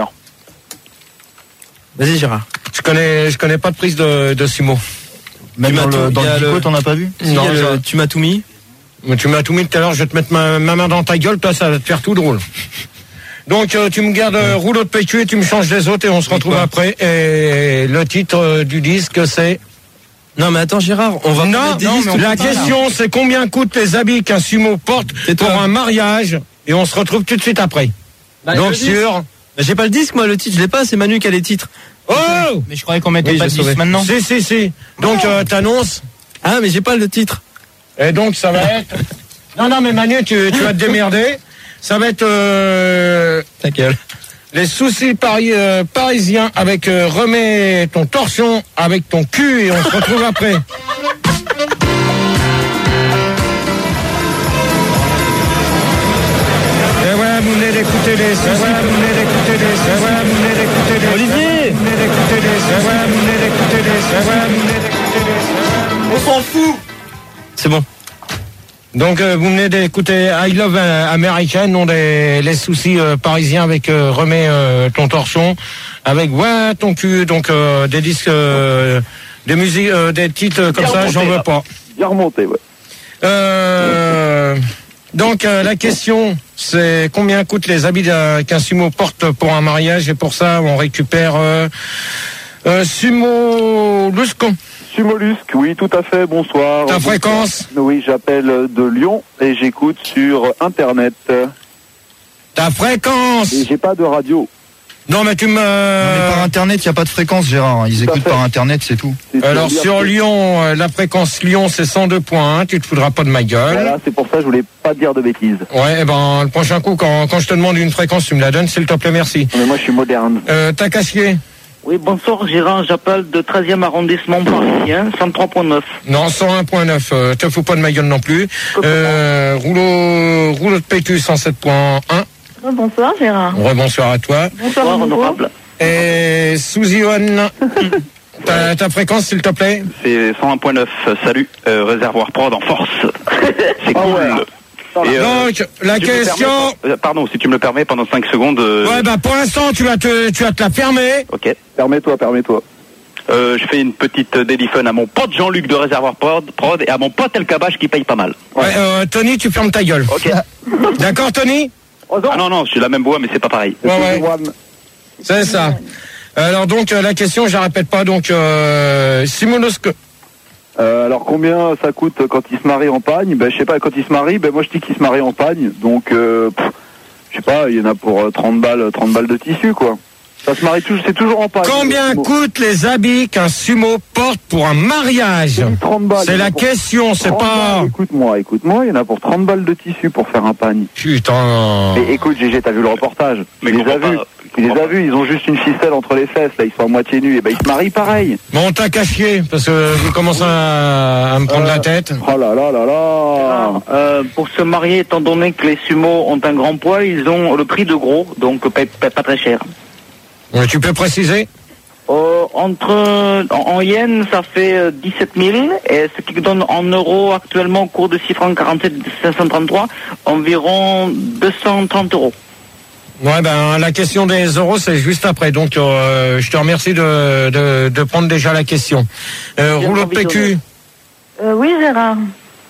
Vas-y Gérard. je connais, je connais pas de prise de, de sumo. Même Tu dans m'as le, tout- dans il y le a dico, le- t'en as pas vu? Si, Non, il y a le- je- tu m'as tout mis. Mais tu m'as tout mis tout à l'heure, je vais te mettre ma, ma main dans ta gueule, toi, ça va te faire tout drôle. Donc, euh, tu me gardes euh, rouleau de P Q et tu me changes les autres et on se retrouve quoi après. Et le titre euh, du disque, c'est... Non mais attends Gérard, on va Non, mettre des non, listes, mais on la peut pas, question, c'est combien coûtent les habits qu'un sumo porte Tais-toi. pour un mariage. Et on se retrouve tout de suite après. Bah, Donc, le disque. sur... Bah, j'ai pas le disque moi, le titre, je l'ai pas, c'est Manu qui a les titres. Oh! Mais je croyais qu'on mettait Oui, pas de j'ai dix sauvé. maintenant. Si, si, si. Donc, euh, t'annonces. Ah mais j'ai pas le titre. Et donc, ça va être... Non, non, mais Manu, tu, tu vas te démerder. Ça va être... Euh... Ta gueule. Les soucis pari- euh, parisiens avec euh, remets ton torsion avec ton cul et on se retrouve après. Et voilà, vous venez d'écouter les soucis, vous venez d'écouter les soucis, voilà, vous venez d'écouter les Olivier, vous venez d'écouter les soucis, voilà, vous venez d'écouter les soucis, voilà, vous venez d'écouter les soucis. on s'en fout. C'est bon. Donc euh, vous venez d'écouter I Love euh, American, non des les soucis euh, parisiens avec euh, remets euh, ton torchon, avec ouais ton cul, donc euh, des disques, euh, des musiques, euh, des titres euh, comme Bien ça, remonté, j'en veux là. pas. Bien remonté, ouais. Euh, donc euh, la question, c'est combien coûtent les habits d'un- qu'un sumo porte pour un mariage, et pour ça on récupère euh, euh, Sumo Luscon. Sumollusque, oui, tout à fait, bonsoir. Ta Bonsoir. fréquence? Oui, j'appelle de Lyon et j'écoute sur Internet. Ta fréquence? Et j'ai pas de radio. Non mais tu me... Non, mais par Internet, il n'y a pas de fréquence, Gérard. Ils Tout à écoutent fait. par Internet, c'est tout. C'est Alors dire sur que- Lyon, euh, la fréquence Lyon c'est cent deux point un, tu te foudras pas de ma gueule. Voilà, c'est pour ça que je voulais pas dire de bêtises. Ouais, eh ben le prochain coup, quand, quand je te demande une fréquence, tu me la donnes, s'il te plaît, merci. Mais moi, je suis moderne. Euh, t'as cassier? Oui, bonsoir Gérard, j'appelle de treizième arrondissement parisien, cent trois point neuf. Non, cent un point neuf, euh, te fous pas de ma gueule non plus. Euh, rouleau, rouleau de P Q cent sept point un. Bonsoir Gérard. Rebonsoir à toi. Bonsoir, Bonsoir, nouveau. honorable. Et Suzy-One, ta, ta fréquence, s'il te plaît? C'est cent un point neuf. Salut, euh, réservoir prod en force. C'est Ah cool. ouais. Et, euh, Donc, la si tu me question... permets, euh, pardon, si tu me le permets, pendant cinq secondes. euh, Ouais, bah pour l'instant, tu vas te, tu vas te la fermer. Ok. Permets-toi, permets-toi. Euh, je fais une petite déliphone à mon pote Jean-Luc de réservoir prod, prod et à mon pote El Kabash qui paye pas mal. Ouais, euh, Tony, tu fermes ta gueule. Ok. D'accord, Tony? Ah non, non, je suis la même voix, mais c'est pas pareil. Ouais, ouais. C'est ça. Alors donc euh, la question, je la répète pas. Donc euh, Simonosque. Euh, alors, combien ça coûte quand il se marie en pagne? Ben, je sais pas, quand il se marie, ben, moi, je dis qu'il se marie en pagne. Donc, euh, pff, je sais pas, il y en a pour euh, trente balles, trente balles de tissu, quoi. Ça se marie toujours, c'est toujours en pagne. Combien Bon. coûtent les habits qu'un sumo porte pour un mariage? J'ai dit trente balles. C'est Il y en a la pour question, c'est trente pas... balles. Écoute-moi, écoute-moi, il y en a pour trente balles de tissu pour faire un pagne. Putain. Et écoute, Gégé, t'as vu le reportage? Mais Tu les as comprends vus? pas. Tu les as vus? Ils ont juste une ficelle entre les fesses, là, ils sont à moitié nus. Et ben, ils se marient pareil. Bon, t'as caché, parce que vous commencez à, à me prendre Euh, la tête. Oh là là là là. Euh, pour se marier, étant donné que les sumos ont un grand poids, ils ont le prix de gros, donc pas, pas- pas très cher. Ouais, tu peux préciser? Euh, entre en, en yens, ça fait euh, dix-sept mille, et ce qui donne en euros actuellement au cours de six francs quarante-sept cinq cent trente-trois, environ deux cent trente euros. Ouais, ben la question des euros, c'est juste après. Donc, euh, je te remercie de, de, de prendre déjà la question. Euh, Bien rouleau de P Q. provisionné. Euh, oui Gérard.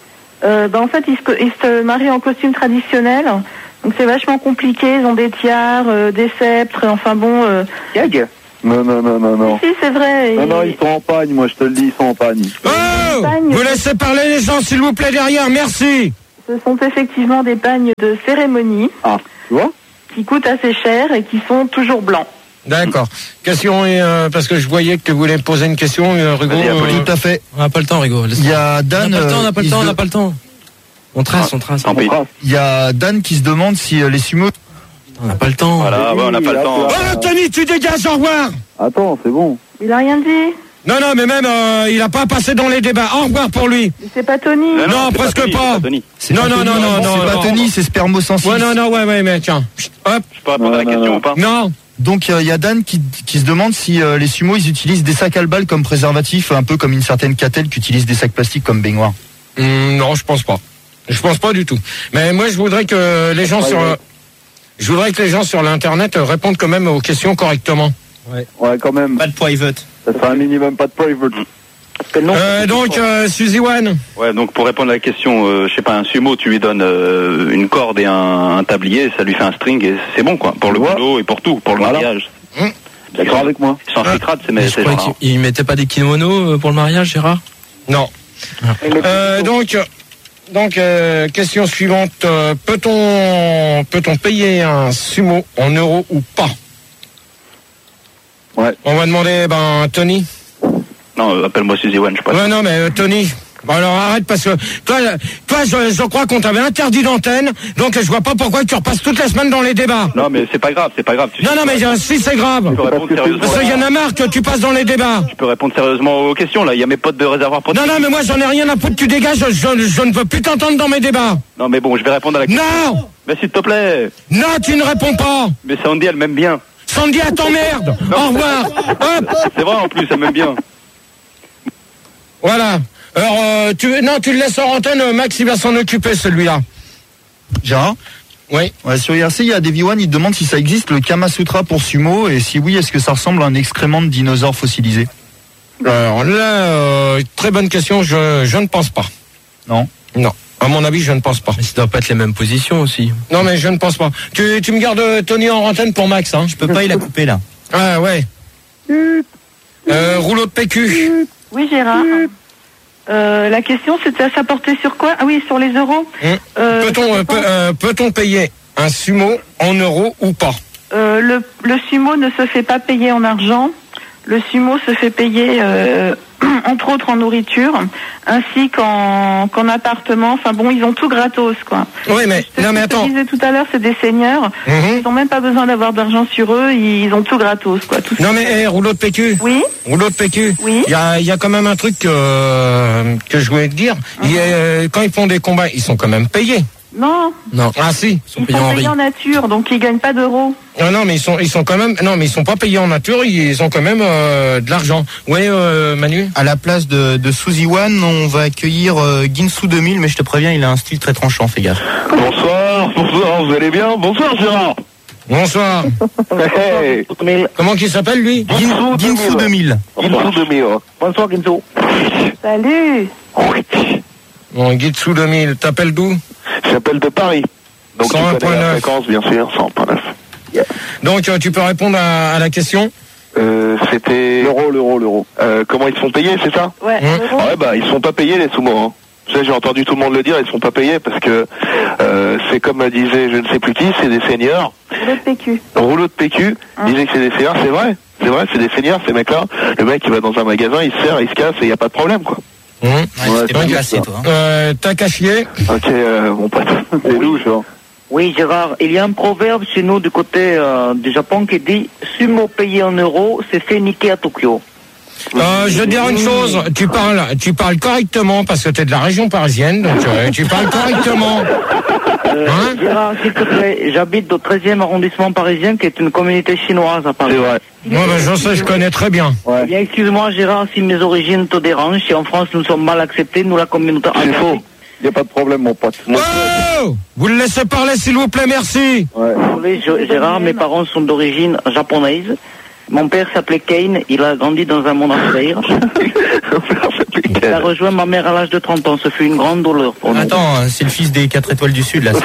euh, bah, en fait, ils se, ils se marient en costume traditionnel. Donc c'est vachement compliqué. Ils ont des tiares, euh, des sceptres. Enfin bon. Euh... Gag. Non, non, non, non, non. Si, c'est vrai. Non, et... non, ils sont en pagne, moi je te le dis, ils sont en pagne. Oh pagnes, vous laissez parler les gens, s'il vous plaît, derrière, merci. Ce sont effectivement des pagnes de cérémonie. Ah, tu vois, qui coûtent assez cher et qui sont toujours blancs. D'accord. Question, euh, parce que je voyais que tu voulais me poser une question, euh, Rigo. Euh, tout à fait. On n'a pas le temps, Rigo. Il y a Dan. On n'a pas le temps, on n'a pas le euh, temps, on il n'a se- pas le temps. On trace, on trace. Il y a Dan qui se demande si euh, les sumos. On n'a pas le temps. Voilà, ouais, on n'a pas le temps. Oh, Tony, tu dégages, au revoir. Attends, c'est bon. Il a rien dit. Non, non, mais même, euh, il a pas passé dans les débats. Au revoir pour lui. Mais c'est pas Tony. Non, non, c'est presque Tony, pas. c'est pas Tony. Non, non, non, non, non. C'est pas non. Tony, c'est spermosensible. Ouais, non, non, ouais, ouais, mais tiens. Chut, hop. Je peux répondre à la Non, question non, ou pas? Non. Donc il y a Dan qui, qui se demande si euh, les sumos ils utilisent des sacs à balles comme préservatif, un peu comme une certaine Catel qui utilise des sacs plastiques comme baignoire. Hum, non, je pense pas. Je pense pas du tout. Mais moi, je voudrais que les gens Ouais, sur, ouais. je voudrais que les gens sur l'internet euh, répondent quand même aux questions correctement. Ouais, quand même. Pas de private. Ça fait un minimum, pas de private. Euh, donc, euh, Suzy One. Ouais, donc pour répondre à la question, euh, je sais pas, un sumo, tu lui donnes euh, une corde et un, un tablier, ça lui fait un string et c'est bon quoi, pour le Ouais. boulot et pour tout, pour le Voilà. mariage. Hum. D'accord avec moi. Ils sont infiltrades, ces, Mais je ces croyais gens-là. qu'ils mettaient pas des kimonos euh, pour le mariage, Gérard? Non. Euh, donc, donc euh, question suivante. Euh, peut-on, peut-on payer un sumo en euros ou pas? Ouais. On va demander, ben, Tony. Non, euh, appelle-moi Suzy One, je sais pas. Ouais, non, mais euh, Tony. Bon, alors arrête parce que toi, euh, toi, je, je crois qu'on t'avait interdit d'antenne, donc je vois pas pourquoi tu repasses toute la semaine dans les débats. Non, mais c'est pas grave, c'est pas grave. Tu Non, non, mais euh, si c'est grave. Tu peux répondre sérieusement. Parce qu'il y en a marre que tu passes dans les débats. Tu peux répondre sérieusement aux questions là. Il y a mes potes de réservoir Non, protégé. non, mais moi j'en ai rien à foutre, tu dégages, je, je, je ne veux plus t'entendre dans mes débats. Non, mais bon, je vais répondre à la question. Non. Mais s'il te plaît. Non, tu ne réponds pas. Mais Sandy, elle m'aime bien. Sandy, elle t'emmerde. Au revoir. Hop. C'est vrai en plus, elle m'aime bien. Voilà. Alors, euh, tu, non, tu le laisses en antenne, euh, Max, il va s'en occuper, celui-là. Gérard. Oui. Ouais, sur I R C, il y a Davy One, il demande si ça existe le Kama Sutra pour sumo et si oui, est-ce que ça ressemble à un excrément de dinosaure fossilisé? Alors là, euh, très bonne question, je, je ne pense pas. Non. Non. À mon avis, je ne pense pas. Mais ça doit pas être les mêmes positions aussi. Non, mais je ne pense pas. Tu, tu me gardes euh, Tony en antenne pour Max, hein. Je peux pas, il a coupé là. Ah ouais. Euh, rouleau de P Q. Oui, Gérard. Euh, la question, c'était ça portait sur quoi? Ah oui, sur les euros. Hum. Euh, Peut-on, ça euh, dépend. peut, euh, peut-on payer un sumo en euros ou pas? Euh, le, le sumo ne se fait pas payer en argent. Le sumo se fait payer, euh, entre autres, en nourriture, ainsi qu'en qu'en appartement. Enfin bon, ils ont tout gratos, quoi. Oui, mais non, mais Je attends. te disais tout à l'heure, c'est des seigneurs. Mhm. Ils n'ont même pas besoin d'avoir d'argent sur eux. Ils ont tout gratos, quoi. Tout Non, mais eh, rouleau de P Q. Oui. Rouleau de P Q. Oui. Il y a, il y a quand même un truc que, que je voulais te dire. Il y a, euh, quand ils font des combats, ils sont quand même payés. Non. Non. Ah si. Ils sont Ils payés sont en payés riz. en nature, donc ils gagnent pas d'euros. Non, non, mais ils sont, ils sont quand même, non, mais ils sont pas payés en nature, ils ont quand même euh, de l'argent. Oui, euh, Manu. À la place de, de Suzy One, on va accueillir euh, Ginsu deux mille, mais je te préviens, il a un style très tranchant, fais gaffe. Bonsoir, bonsoir, vous allez bien? Bonsoir Gérard. Bonsoir. Hey. Comment qu'il s'appelle lui? Gin- Ginsu deux mille. Ginsu deux mille. Bonsoir, Ginzo. Salut. Bon, Gitsu deux mille. T'appelles d'où? J'appelle de Paris. Donc tu cent un connais point la neuf. fréquence, bien sûr, cent un point neuf. Donc euh, tu peux répondre à, à la question. Euh, c'était... L'euro, l'euro, l'euro. Euh, comment ils se font payer, c'est ça? Ouais. Hum. euro. Ouais, bah, ils se font pas payer, les sumo, hein. Ça, j'ai entendu tout le monde le dire, ils se font pas payer parce que euh, c'est comme disait je ne sais plus qui, c'est des seigneurs. Le P Q. Rouleau de P Q, Hein. disait que c'est des seigneurs, c'est vrai. C'est vrai, c'est des seigneurs, ces mecs-là. Le mec, il va dans un magasin, il se sert, il se casse et il n'y a pas de problème, quoi. Hum. Ouais, Ouais, t'es pas donc, classé, toi. hein. Euh, T'as qu'à chier. Ok, euh, mon pote, c'est louche, hein. Oui, Gérard, il y a un proverbe chez nous du côté euh, du Japon qui dit « Sumo payé en euros, c'est fait niquer à Tokyo Euh, je veux dire une chose, tu parles, tu parles correctement parce que t'es de la région parisienne, donc euh, tu parles correctement. ». Euh, Hein Gérard, s'il te plaît, j'habite au treizième arrondissement parisien, qui est une communauté chinoise à Paris. C'est vrai. Moi, ben, je sais, je connais très bien. Eh bien, excuse-moi, Gérard, si mes origines te dérangent, si en France nous sommes mal acceptés, nous la communauté... C'est faux. Il n'y a pas de problème, mon pote. Oh, vous le laissez parler, s'il vous plaît, merci. Ouais. Désolé, je- Gérard, mes parents sont d'origine japonaise. Mon père s'appelait Kane, il a grandi dans un monastère. Il a rejoint ma mère à l'âge de trente ans. Ce fut une grande douleur pour nous. Attends, c'est le fils des quatre étoiles du Sud, là.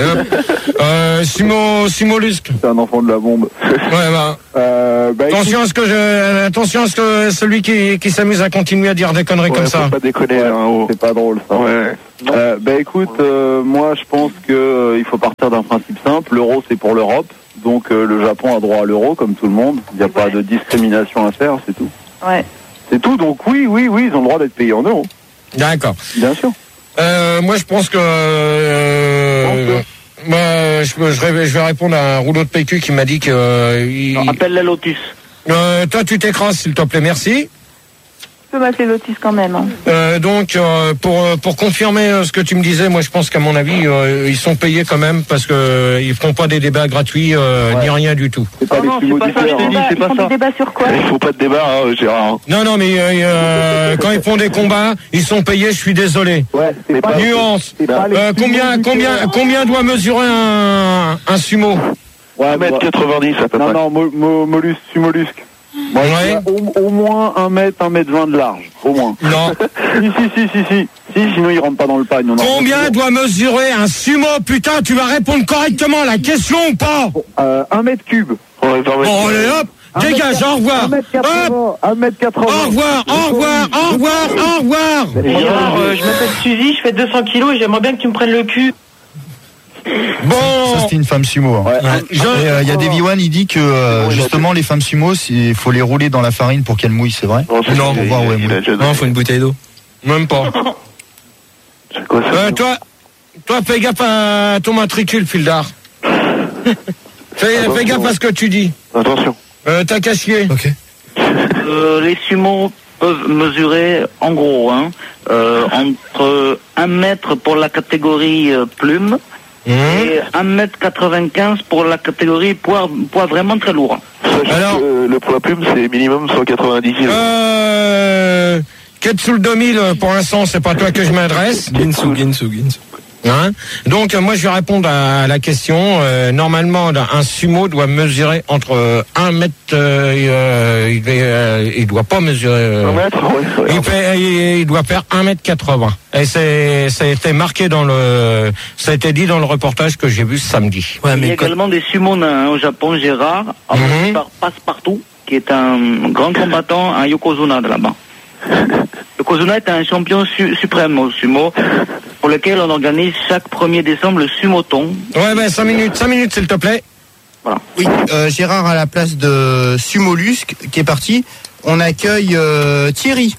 euh, Sumo, Sumo Lusque. C'est un enfant de la bombe. Ouais, bah. Euh, bah attention écoute... à ce que je, attention à ce que celui qui, qui s'amuse à continuer à dire des conneries ouais, comme faut ça. Pas déconner, ouais, hein, oh. C'est pas drôle, ça. Ouais. Euh, bah écoute, euh, moi je pense que euh, il faut partir d'un principe simple. L'euro c'est pour l'Europe, donc euh, le Japon a droit à l'euro comme tout le monde. Il n'y a pas de discrimination à faire, c'est tout. Ouais. C'est tout. Donc oui, oui, oui, ils ont le droit d'être payés en euros. D'accord. Bien sûr. Euh, moi je pense que. Euh, moi, je, je, je vais répondre à un rouleau de P Q qui m'a dit que. Euh, il... Non, appelle la Lotus. Euh, toi, tu t'écrases, s'il te plaît, merci. Je peux m'appeler Lotus quand même. Hein. Euh, donc, euh, pour pour confirmer euh, ce que tu me disais, moi, je pense qu'à mon avis, euh, ils sont payés quand même parce que euh, ils feront pas des débats gratuits euh, ouais. ni rien du tout. C'est pas oh les non, c'est pas ça, je te dis, c'est pas ça. Ils font des débats sur quoi? Il faut pas de débat, hein, Gérard. Non, non, mais euh, quand ils font des combats, ils sont payés. Je suis désolé. Ouais, c'est pas nuance. C'est pas euh, combien, combien, combien doit mesurer un un sumo? Ouais, un mètre quatre-vingt-dix à peu près. Non, non, mo, mo, mollusque, mollusque. Moi, ouais. au, au moins un mètre, un mètre vingt de large, au moins. Non. si, si, si, si, si, si, sinon il rentre pas dans le pagne. Combien doit mesurer un sumo? Putain, tu vas répondre correctement à la question ou pas? euh, Un mètre cube. Ouais, bon, allez hop, dégage, au revoir. un mètre quatre-vingts. Au revoir, au revoir, au revoir, au revoir. Gérard, euh, je m'appelle Suzy, je fais deux cents kilos et j'aimerais bien que tu me prennes le cul. Bon. Ça c'était une femme sumo. Il hein. ouais. ouais. euh, y a Davy One, il dit que euh, justement les femmes sumo, il faut les rouler dans la farine pour qu'elles mouillent, c'est vrai? Non, non, pour voir où elles mouillent. Non, il faut une bouteille d'eau. Même pas. C'est quoi ça? Euh, toi, toi, fais gaffe à ton matricule, Fildar. fais, fais gaffe à ce que tu dis. Attention. Euh, t'as qu'à chier. Ok. Euh, les sumos peuvent mesurer, en gros, hein, euh, entre un mètre pour la catégorie euh, plume. Mmh. Et un mètre quatre-vingt-quinze pour la catégorie poids, poids vraiment très lourd. Alors, que le poids plume, c'est minimum cent quatre-vingt-dix kilos. Euh, Ketsul deux mille, pour l'instant, c'est pas toi que je m'adresse. Ginsu, Ginsu, Ginsu. Hein? Donc, euh, moi, je vais répondre à la question. Euh, normalement, un sumo doit mesurer entre un mètre, euh, il, euh, il doit pas mesurer. Euh, un mètre, ouais, ouais. Il, fait, il, il doit faire un mètre quatre-vingts. Et c'est, ça a été marqué dans le, ça a été dit dans le reportage que j'ai vu ce samedi. Ouais, mais il y a également des sumo nains hein, au Japon, Gérard, mm-hmm. par Passepartout, qui est un grand combattant, un Yokozuna de là-bas. Yokozuna est un champion su- suprême au sumo, pour lequel on organise chaque premier décembre le sumoton. Ouais, ben, cinq minutes, cinq minutes, s'il te plaît. Voilà. Oui, euh, Gérard à la place de Sumolusque, qui est parti, on accueille euh, Thierry.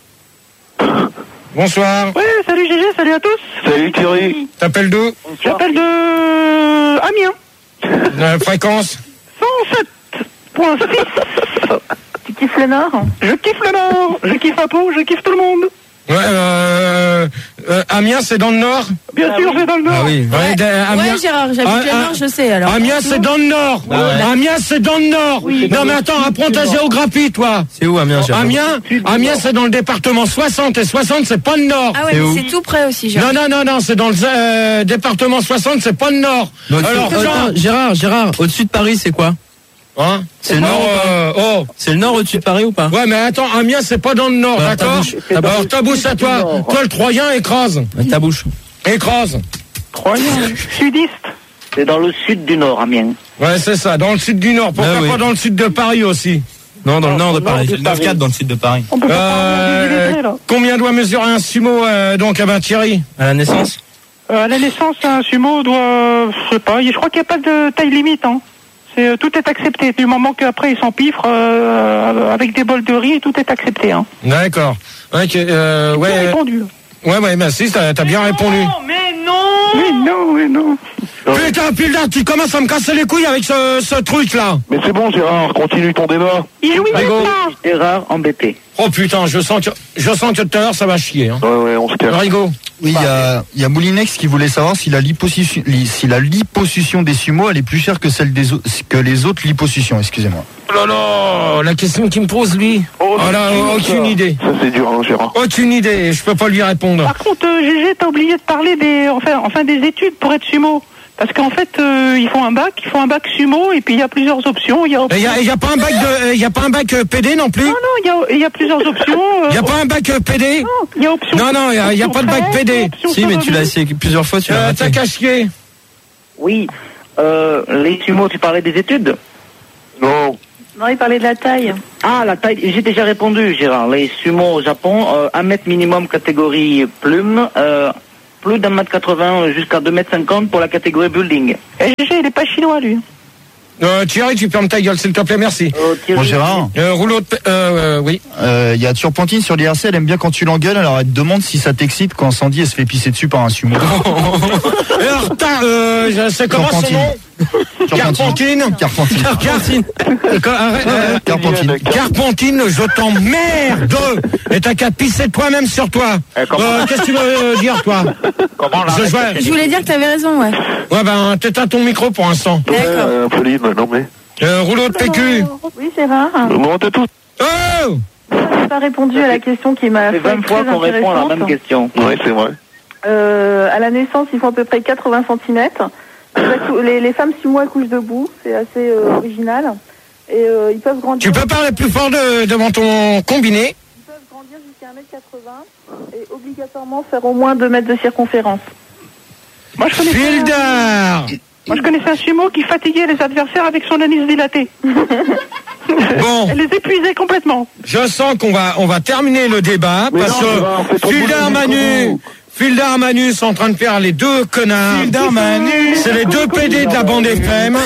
Bonsoir. Ouais, salut G G, salut à tous. Salut Thierry. T'appelles d'où? J'appelle de Amiens. La fréquence cent sept virgule six. Tu kiffes le Nord? Je kiffe le Nord, je kiffe Apo, je kiffe tout le monde. Ouais, euh, euh, Amiens, c'est dans le Nord? Bien ah sûr, oui. c'est dans le Nord. Ah oui. Ouais, ouais, Amiens... ouais Gérard, j'habite ah, le Nord, je sais alors. Amiens, c'est dans le Nord. Ah, ouais. Amiens, c'est dans le Nord. Oui, non, mais attends, apprends ta géographie, toi. C'est où Amiens, Gérard? Amiens, Amiens, c'est dans le département soixante, et soixante, c'est pas le Nord. Ah ouais, c'est, mais c'est tout près aussi, Gérard. Non, non, non, non, c'est dans le euh, département soixante, c'est pas le Nord. Donc, alors, Gérard, Gérard, Gérard, au-dessus de Paris, c'est quoi? Hein? C'est le nord, euh, oh. C'est le nord au-dessus de Paris ou pas? Ouais, mais attends, Amiens, c'est pas dans le nord, bah, d'accord? Ta bouche, alors, ta bouche à toi. Toi, le Troyen, écrase. Ta bouche. Écrase. Troyen, sudiste. C'est dans le sud du Nord, Amiens. Ouais, c'est ça, dans le sud du Nord. Pourquoi ah, oui. pas dans le sud de Paris aussi? Non, dans le nord de Paris. C'est le neuf quatre dans le sud de Paris. On peut pas euh, parler là. Combien doit mesurer un sumo, euh, donc, à ben, Thierry? À la naissance? euh, À la naissance, un sumo doit, je sais pas, je crois qu'il n'y a pas de taille limite, hein. C'est, tout est accepté. Du moment qu'après ils s'empiffrent euh, avec des bols de riz, tout est accepté. Hein. D'accord. Okay, euh, ouais. Bien répondu. Ouais, ouais, merci, t'as, t'as bien mais répondu. Non, mais non Mais non, mais non Putain, Pilda, tu commences à me casser les couilles avec ce, ce truc-là. Mais c'est bon, Gérard, continue ton débat. Il oui, Gérard embêté. Oh putain, je sens que, je sens que tout à l'heure ça va chier. Hein. Ouais, ouais, on se calme. Rigo. Oui, il y a, il y a Moulinex qui voulait savoir si la liposuction, si la liposuction des sumos elle est plus chère que celle des o- que les autres liposuctions, excusez-moi. Oh là là, la question qu'il me pose lui. Oh, oh là, aucune ça. idée. Ça c'est dur, hein, Gérard. Aucune idée, je peux pas lui répondre. Par contre, euh, G G, t'as oublié de parler des, enfin, enfin des études pour être sumo. Parce qu'en fait, euh, ils font un bac, ils font un bac sumo, et puis il y a plusieurs options. Il y a, il y a, il y a pas un bac de, il y a pas un bac euh, P D non plus. Non, non, il y a, il y a plusieurs options. Il y a pas un bac euh, P D. Non, il y a option. Non, non, il y a, il y a pas de bac P D. Si, mais tu l'as essayé plusieurs fois, tu l'as Euh, raté. t'as caché. Oui. Euh, les sumo, tu parlais des études? Non. Non, il parlait de la taille. Ah, la taille, j'ai déjà répondu, Gérard. Les sumo au Japon, euh, un mètre minimum catégorie plume, euh, plus d'un mètre quatre-vingts jusqu'à deux mètres cinquante pour la catégorie building. Et G G, il est pas chinois, lui. Euh, Thierry, tu fermes ta gueule, s'il te plaît, merci. Bon, Gérard. Euh, rouleau de, euh, euh, oui. Euh, Il y a Turpentine sur l'I R C, elle aime bien quand tu l'engueules, alors elle te demande si ça t'excite quand Sandy elle se fait pisser dessus par un sumo. Alors, t'as, euh, c'est comment son nom? Carpentine. Carpentine. Carpentine. Euh, Carpentine. Carpentine, je t'emmerde. Et t'as qu'à pisser toi-même sur toi. Euh, Qu'est-ce que tu veux euh, dire, toi? Comment je, je, Je voulais dire que t'avais raison, ouais. Ouais, ben, t'éteins ton micro pour l'instant. Euh, Pauline, non mais. Euh, rouleau de P Q. Oui, Gérard. Bon, t'as tout. Oh! Je n'ai pas répondu à la question qui m'a fait fait vingt fois qu'on répond à la même question. Oui, c'est vrai. Euh, à la naissance, ils font à peu près quatre-vingts centimètres. Les, les femmes sumo accouchent debout, c'est assez euh, original. Et euh, ils peuvent grandir. Tu peux parler plus fort de, devant ton combiné. Ils peuvent grandir jusqu'à un mètre quatre-vingts et obligatoirement faire au moins deux mètres de circonférence. Moi, je connaissais Fildar. un... Moi, je connaissais un sumo qui fatiguait les adversaires avec son anis dilaté. Bon. Elle les épuisait complètement. Je sens qu'on va, on va terminer le débat Mais parce non, que Fildar Manu, Fildar Manu sont en train de faire les deux connards. Fildar Manu. C'est les deux P D de la bande F M.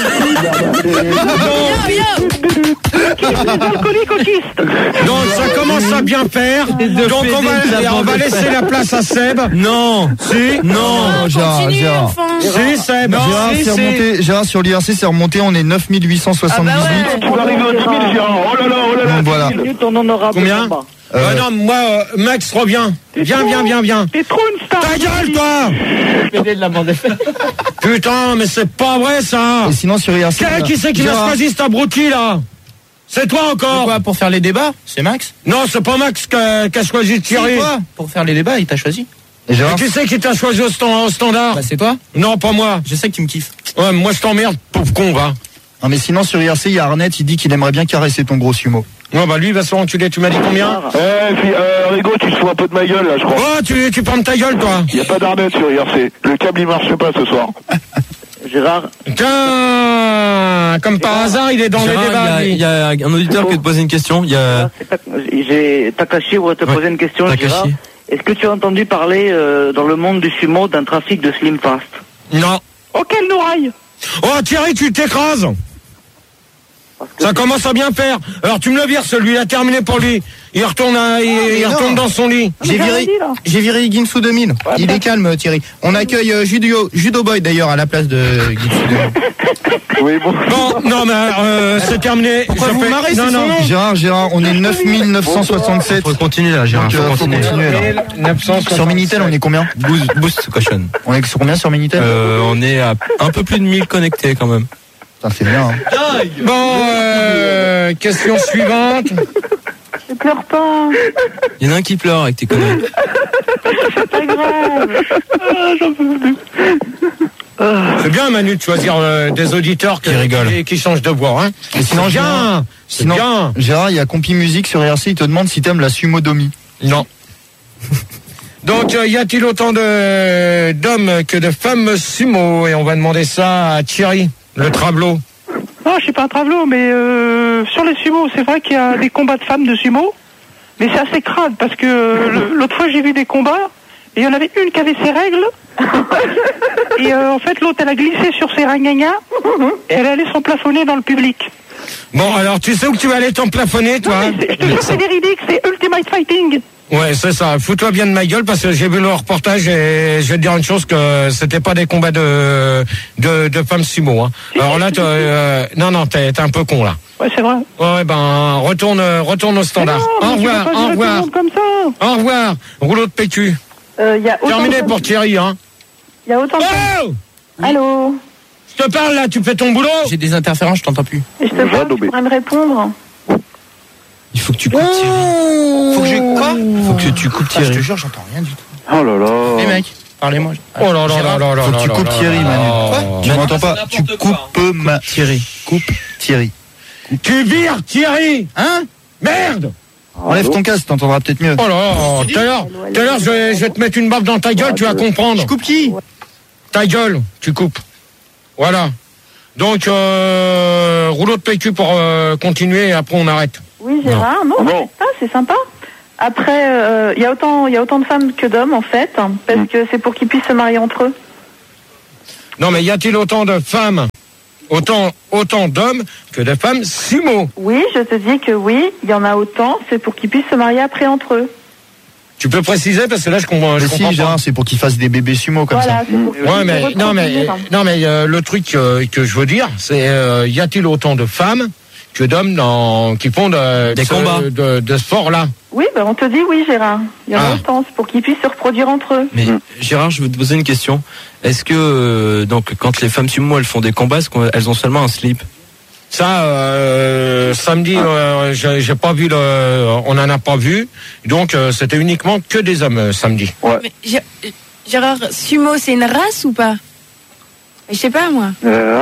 Alcoolique autiste. Donc ça commence à bien faire. Donc on va, on va laisser la place à Seb. Non. Si. Non, Gérard, Continue, Gérard. enfin. Si Seb. Gérard, Si, c'est si. remonté, Gérard, sur l'I R C, c'est remonté, on est neuf mille huit cent soixante-dix-huit. Ah bah ouais. Tu vas arriver au dix mille, Gérard. Oh là là, oh là là. Donc voilà. Ton honorable Combien? combat. Euh, non, moi, euh, Max, reviens. Viens, viens, viens, viens. T'es trop une star. Ta gueule, toi! P D de la bande F M. Putain, mais c'est pas vrai, ça! Et sinon, sur I R C. Qui, qui c'est qui m'a Gérard. choisi cet abruti, là? C'est toi encore? Pourquoi? Pour faire les débats? C'est Max? Non, c'est pas Max qui a, qui a choisi Thierry. C'est toi? Pour faire les débats, il t'a choisi. Et Et Gérard, qui c'est qui t'a choisi au, stand- au standard? Bah, c'est toi? Non, pas moi. Je sais que tu me kiffes. Ouais, moi je t'emmerde, pauvre con, va. non, mais sinon, sur I R C, il y a Arnett, il dit qu'il aimerait bien caresser ton gros sumo. Ouais, bah lui, il va se faire enculer. Tu m'as dit combien? Eh, puis, euh, Rigo, tu te fous un peu de ma gueule, là, je crois. Oh, tu, tu prends ta gueule, toi. Il n'y a pas d'arnette sur I R C. Le câble, il marche pas ce soir. Gérard, Tiens, comme par hasard, il est dans Gérard, les débats. il y, a, il y a un auditeur qui veut te poser une question. Il y a... c'est Tak- j'ai Takashi voudrait te Ouais, poser une question, Takashi. Gérard. Est-ce que tu as entendu parler euh, dans le monde du sumo d'un trafic de Slim Fast? Non. Oh, quelle nouraille. Oh, Thierry, tu t'écrases. Ça commence à bien faire. Alors tu me le vires, celui-là, terminé pour lui. Il retourne, à, il, il non. retourne dans son lit. J'ai viré, j'ai viré Ginsu deux mille. Il est calme, Thierry. On accueille euh, Judo, Judo Boy d'ailleurs à la place de Ginsu deux mille. Oui, bon. Bon, non, mais euh, c'est terminé. Pourquoi Je vous fais- marrez, non, c'est non. son nom? Gérard, Gérard, on est neuf mille neuf cent soixante-sept. Faut continuer là, Gérard. Donc, Faut euh, faut continuer. continuer, là. neuf cent soixante-sept. Sur Minitel, on est combien? Boost, boost caution. On est sur combien sur Minitel? Euh, on est à un peu plus de mille connectés quand même. Putain, c'est bien. Hein. Bon, euh, question suivante. Ne pleure pas. Il y en a un qui pleure avec tes conneries. C'est pas grave. Ah, j'en peux plus. C'est bien, Manu, de choisir euh, des auditeurs qui, Qui rigolent. qui, qui changent de voix. Hein. Et sinon, C'est bien. Gérard, C'est sinon, bien. Gérard, il y a Compi Musique sur I R C, il te demande si t'aimes la sumo domi. Non. Donc, euh, y a-t-il autant de d'hommes que de femmes sumo? Et on va demander ça à Thierry, le travelot. Non, je suis pas un travelot, mais euh, sur les sumo, c'est vrai qu'il y a des combats de femmes de sumo, mais c'est assez crade parce que euh, le- l'autre fois j'ai vu des combats et il y en avait une qui avait ses règles et euh, en fait l'autre elle a glissé sur ses ragnagas et elle allait s'emplafonner dans le public. Bon, alors, tu sais où tu vas aller t'emplafonner, toi? Non, mais c'est- je te jure, c'est véridique, c'est Ultimate Fighting. Ouais, c'est ça. Fous-toi bien de ma gueule parce que j'ai vu le reportage et je vais te dire une chose, que c'était pas des combats de de, de femmes sumo. Hein. Alors là, t'es, euh, non, non, t'es, t'es un peu con là. Ouais, c'est vrai. Ouais, ben retourne, retourne au standard. Mais non, Au mais tu revoir, peux pas au gérer tout le revoir, monde comme ça. au revoir. Rouleau de P Q. Euh, Il y a autant Terminé de- pour Thierry, hein. Il y a autant de... Oh, Allô. je te parle là, tu fais ton boulot. J'ai des interférences, je t'entends plus. Et je te parle, tu pourrais me répondre. Il faut que tu coupes Thierry. Faut que je quoi? Faut que tu coupes Ah, je Thierry. te jure, j'entends rien du tout. Oh là là. Les mecs. Parlez-moi. Oh là là là là là. Faut que tu là coupes là Thierry, là Manu. là. Quoi Tu m'entends pas? Tu coupes ma... Thierry. Coupe Thierry. Tu vires Thierry. Hein? Merde. Enlève ton casque, t'entendras peut-être mieux. Oh là là, tout à l'heure, tout à l'heure, je vais, je vais te mettre une baffe dans ta gueule, tu vas comprendre. Tu coupes qui? Ta gueule, tu coupes. Voilà. Donc, euh, rouleau de P Q pour euh, continuer et après on arrête. Oui, Gérard, non, non. Ah, c'est sympa. Après, il euh, y a autant, il y a autant de femmes que d'hommes en fait, hein, parce que c'est pour qu'ils puissent se marier entre eux. Non, mais y a-t-il autant de femmes, autant, autant d'hommes que de femmes sumo? Oui, je te dis que oui, il y en a autant, c'est pour qu'ils puissent se marier après entre eux. Tu peux préciser parce que là je comprends. Je mais comprends si, pas. Gérard, c'est pour qu'ils fassent des bébés sumo comme voilà, ça. C'est pour ouais, mais non, mais non, mais euh, le truc euh, que je veux dire, c'est euh, y a-t-il autant de femmes que d'hommes dans qui font de, des de, combats de, de, de sport là? Oui, ben on te dit oui, Gérard. Il y en a Ah. autant, c'est pour qu'ils puissent se reproduire entre eux. Mais Gérard, je veux te poser une question. Est-ce que euh, donc quand les femmes sumo elles font des combats, est-ce qu'elles ont seulement un slip? Ça, euh, samedi, euh, j'ai, j'ai pas vu le, on en a pas vu, donc euh, c'était uniquement que des hommes euh, samedi. Ouais. Mais, Gé- Gérard, sumo, c'est une race ou pas? Je sais pas, moi. Euh,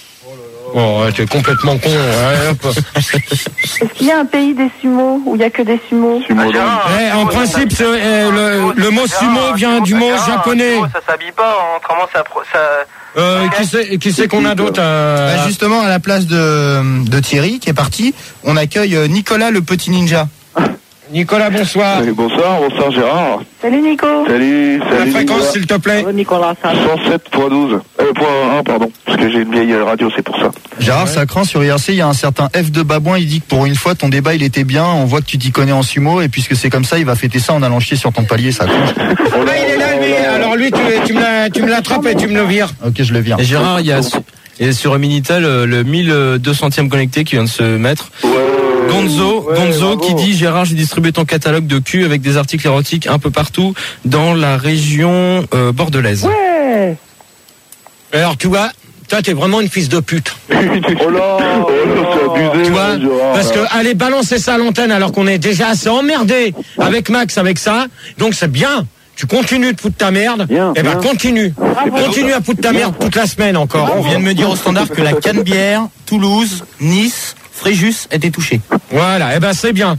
Oh, ouais, t'es complètement con. Ouais, hop. Est-ce qu'il y a un pays des sumos où il y a que des sumos? Eh, en principe, c'est, eh, le, le mot sumo vient du mot japonais. Ça s'habille pas, autrement ça... ça... Euh, qui c'est, qui c'est qu'on a d'autre euh... Bah, justement, à la place de, de Thierry, qui est parti, on accueille euh, Nicolas le petit ninja. Nicolas, bonsoir. Oui, bonsoir, bonsoir Gérard. Salut Nico. Salut, La salut. fréquence, Nicolas. s'il te plaît. Nicolas, ça. cent sept point douze. Euh, point un, pardon. Parce que j'ai une vieille radio, c'est pour ça. Gérard, ça craint sur I R C, il y a un certain F de Babouin, il dit que pour une fois ton débat il était bien, on voit que tu t'y connais en sumo, et puisque c'est comme ça, il va fêter ça en allant chier sur ton palier, ça craint. Ah, il est là, lui. Alors lui, tu, tu me la- tu me l'attrapes et tu me le vires. Ok, je le vire. Et Gérard, il y a et sur Minitel euh, le mille deux centième connecté qui vient de se mettre. Gonzo, ouais, Gonzo bravo. qui dit Gérard, j'ai distribué ton catalogue de cul avec des articles érotiques un peu partout dans la région euh, bordelaise. Ouais. Alors tu vois, toi t'es vraiment une fils de pute. Oh là, oh là, c'est abusé. Tu vois, Gérard. parce que aller balancer ça à l'antenne alors qu'on est déjà assez emmerdé avec Max avec ça, donc c'est bien. Tu continues de foutre ta merde, Bien, et ben bien. continue. Continue à foutre ta merde toute la semaine encore. On vient de me dire au standard que la Canebière, Toulouse, Nice, Fréjus étaient touchés. Voilà, et ben c'est bien.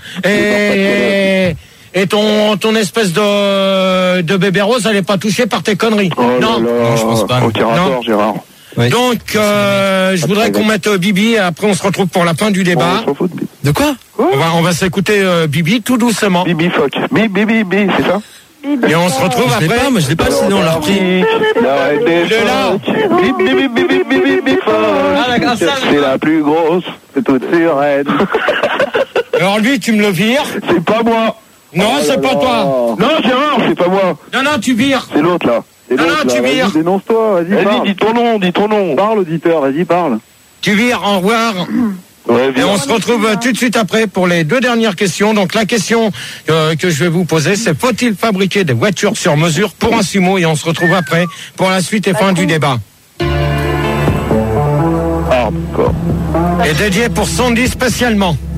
Et, et ton, ton espèce de, de bébé rose, elle est pas touchée par tes conneries. Oh là non. là, non, je pense pas. Aucun Non. rapport, Gérard. Oui. Donc, euh, je voudrais qu'on mette euh, Bibi, et après on se retrouve pour la fin du débat. On s'en fout de Bibi. De quoi? On va, on va s'écouter euh, Bibi tout doucement. Bibi fuck. Bibi, bibi, bibi, c'est ça? Et on se retrouve Je l'ai après. pas, moi je l'ai pas, sinon on l'a repris. La reine des Il est là. phoques. Bibi, bibi, bibi, bibi, bibi, d'accord, fuck. ça, C'est la plus grosse de toutes ces reines. Alors lui, tu me le vires. C'est pas moi. Non, Oh c'est là pas là. toi. Non, Gérard, c'est pas moi. Non, non, tu vires. C'est l'autre là. C'est Non, l'autre, non, là. tu Vas-y, vires. dénonce-toi, vas-y. Vas-y, parle. dis ton nom, dis ton nom. Parle, auditeur, vas-y, parle. Tu vires, au revoir. Ouais, Et viens. on se retrouve euh, tout de suite après pour les deux dernières questions. Donc la question euh, que je vais vous poser, c'est faut-il fabriquer des voitures sur mesure pour un sumo? Et on se retrouve après pour la suite et fin du débat. Hardcore. Et dédié pour Sandy spécialement.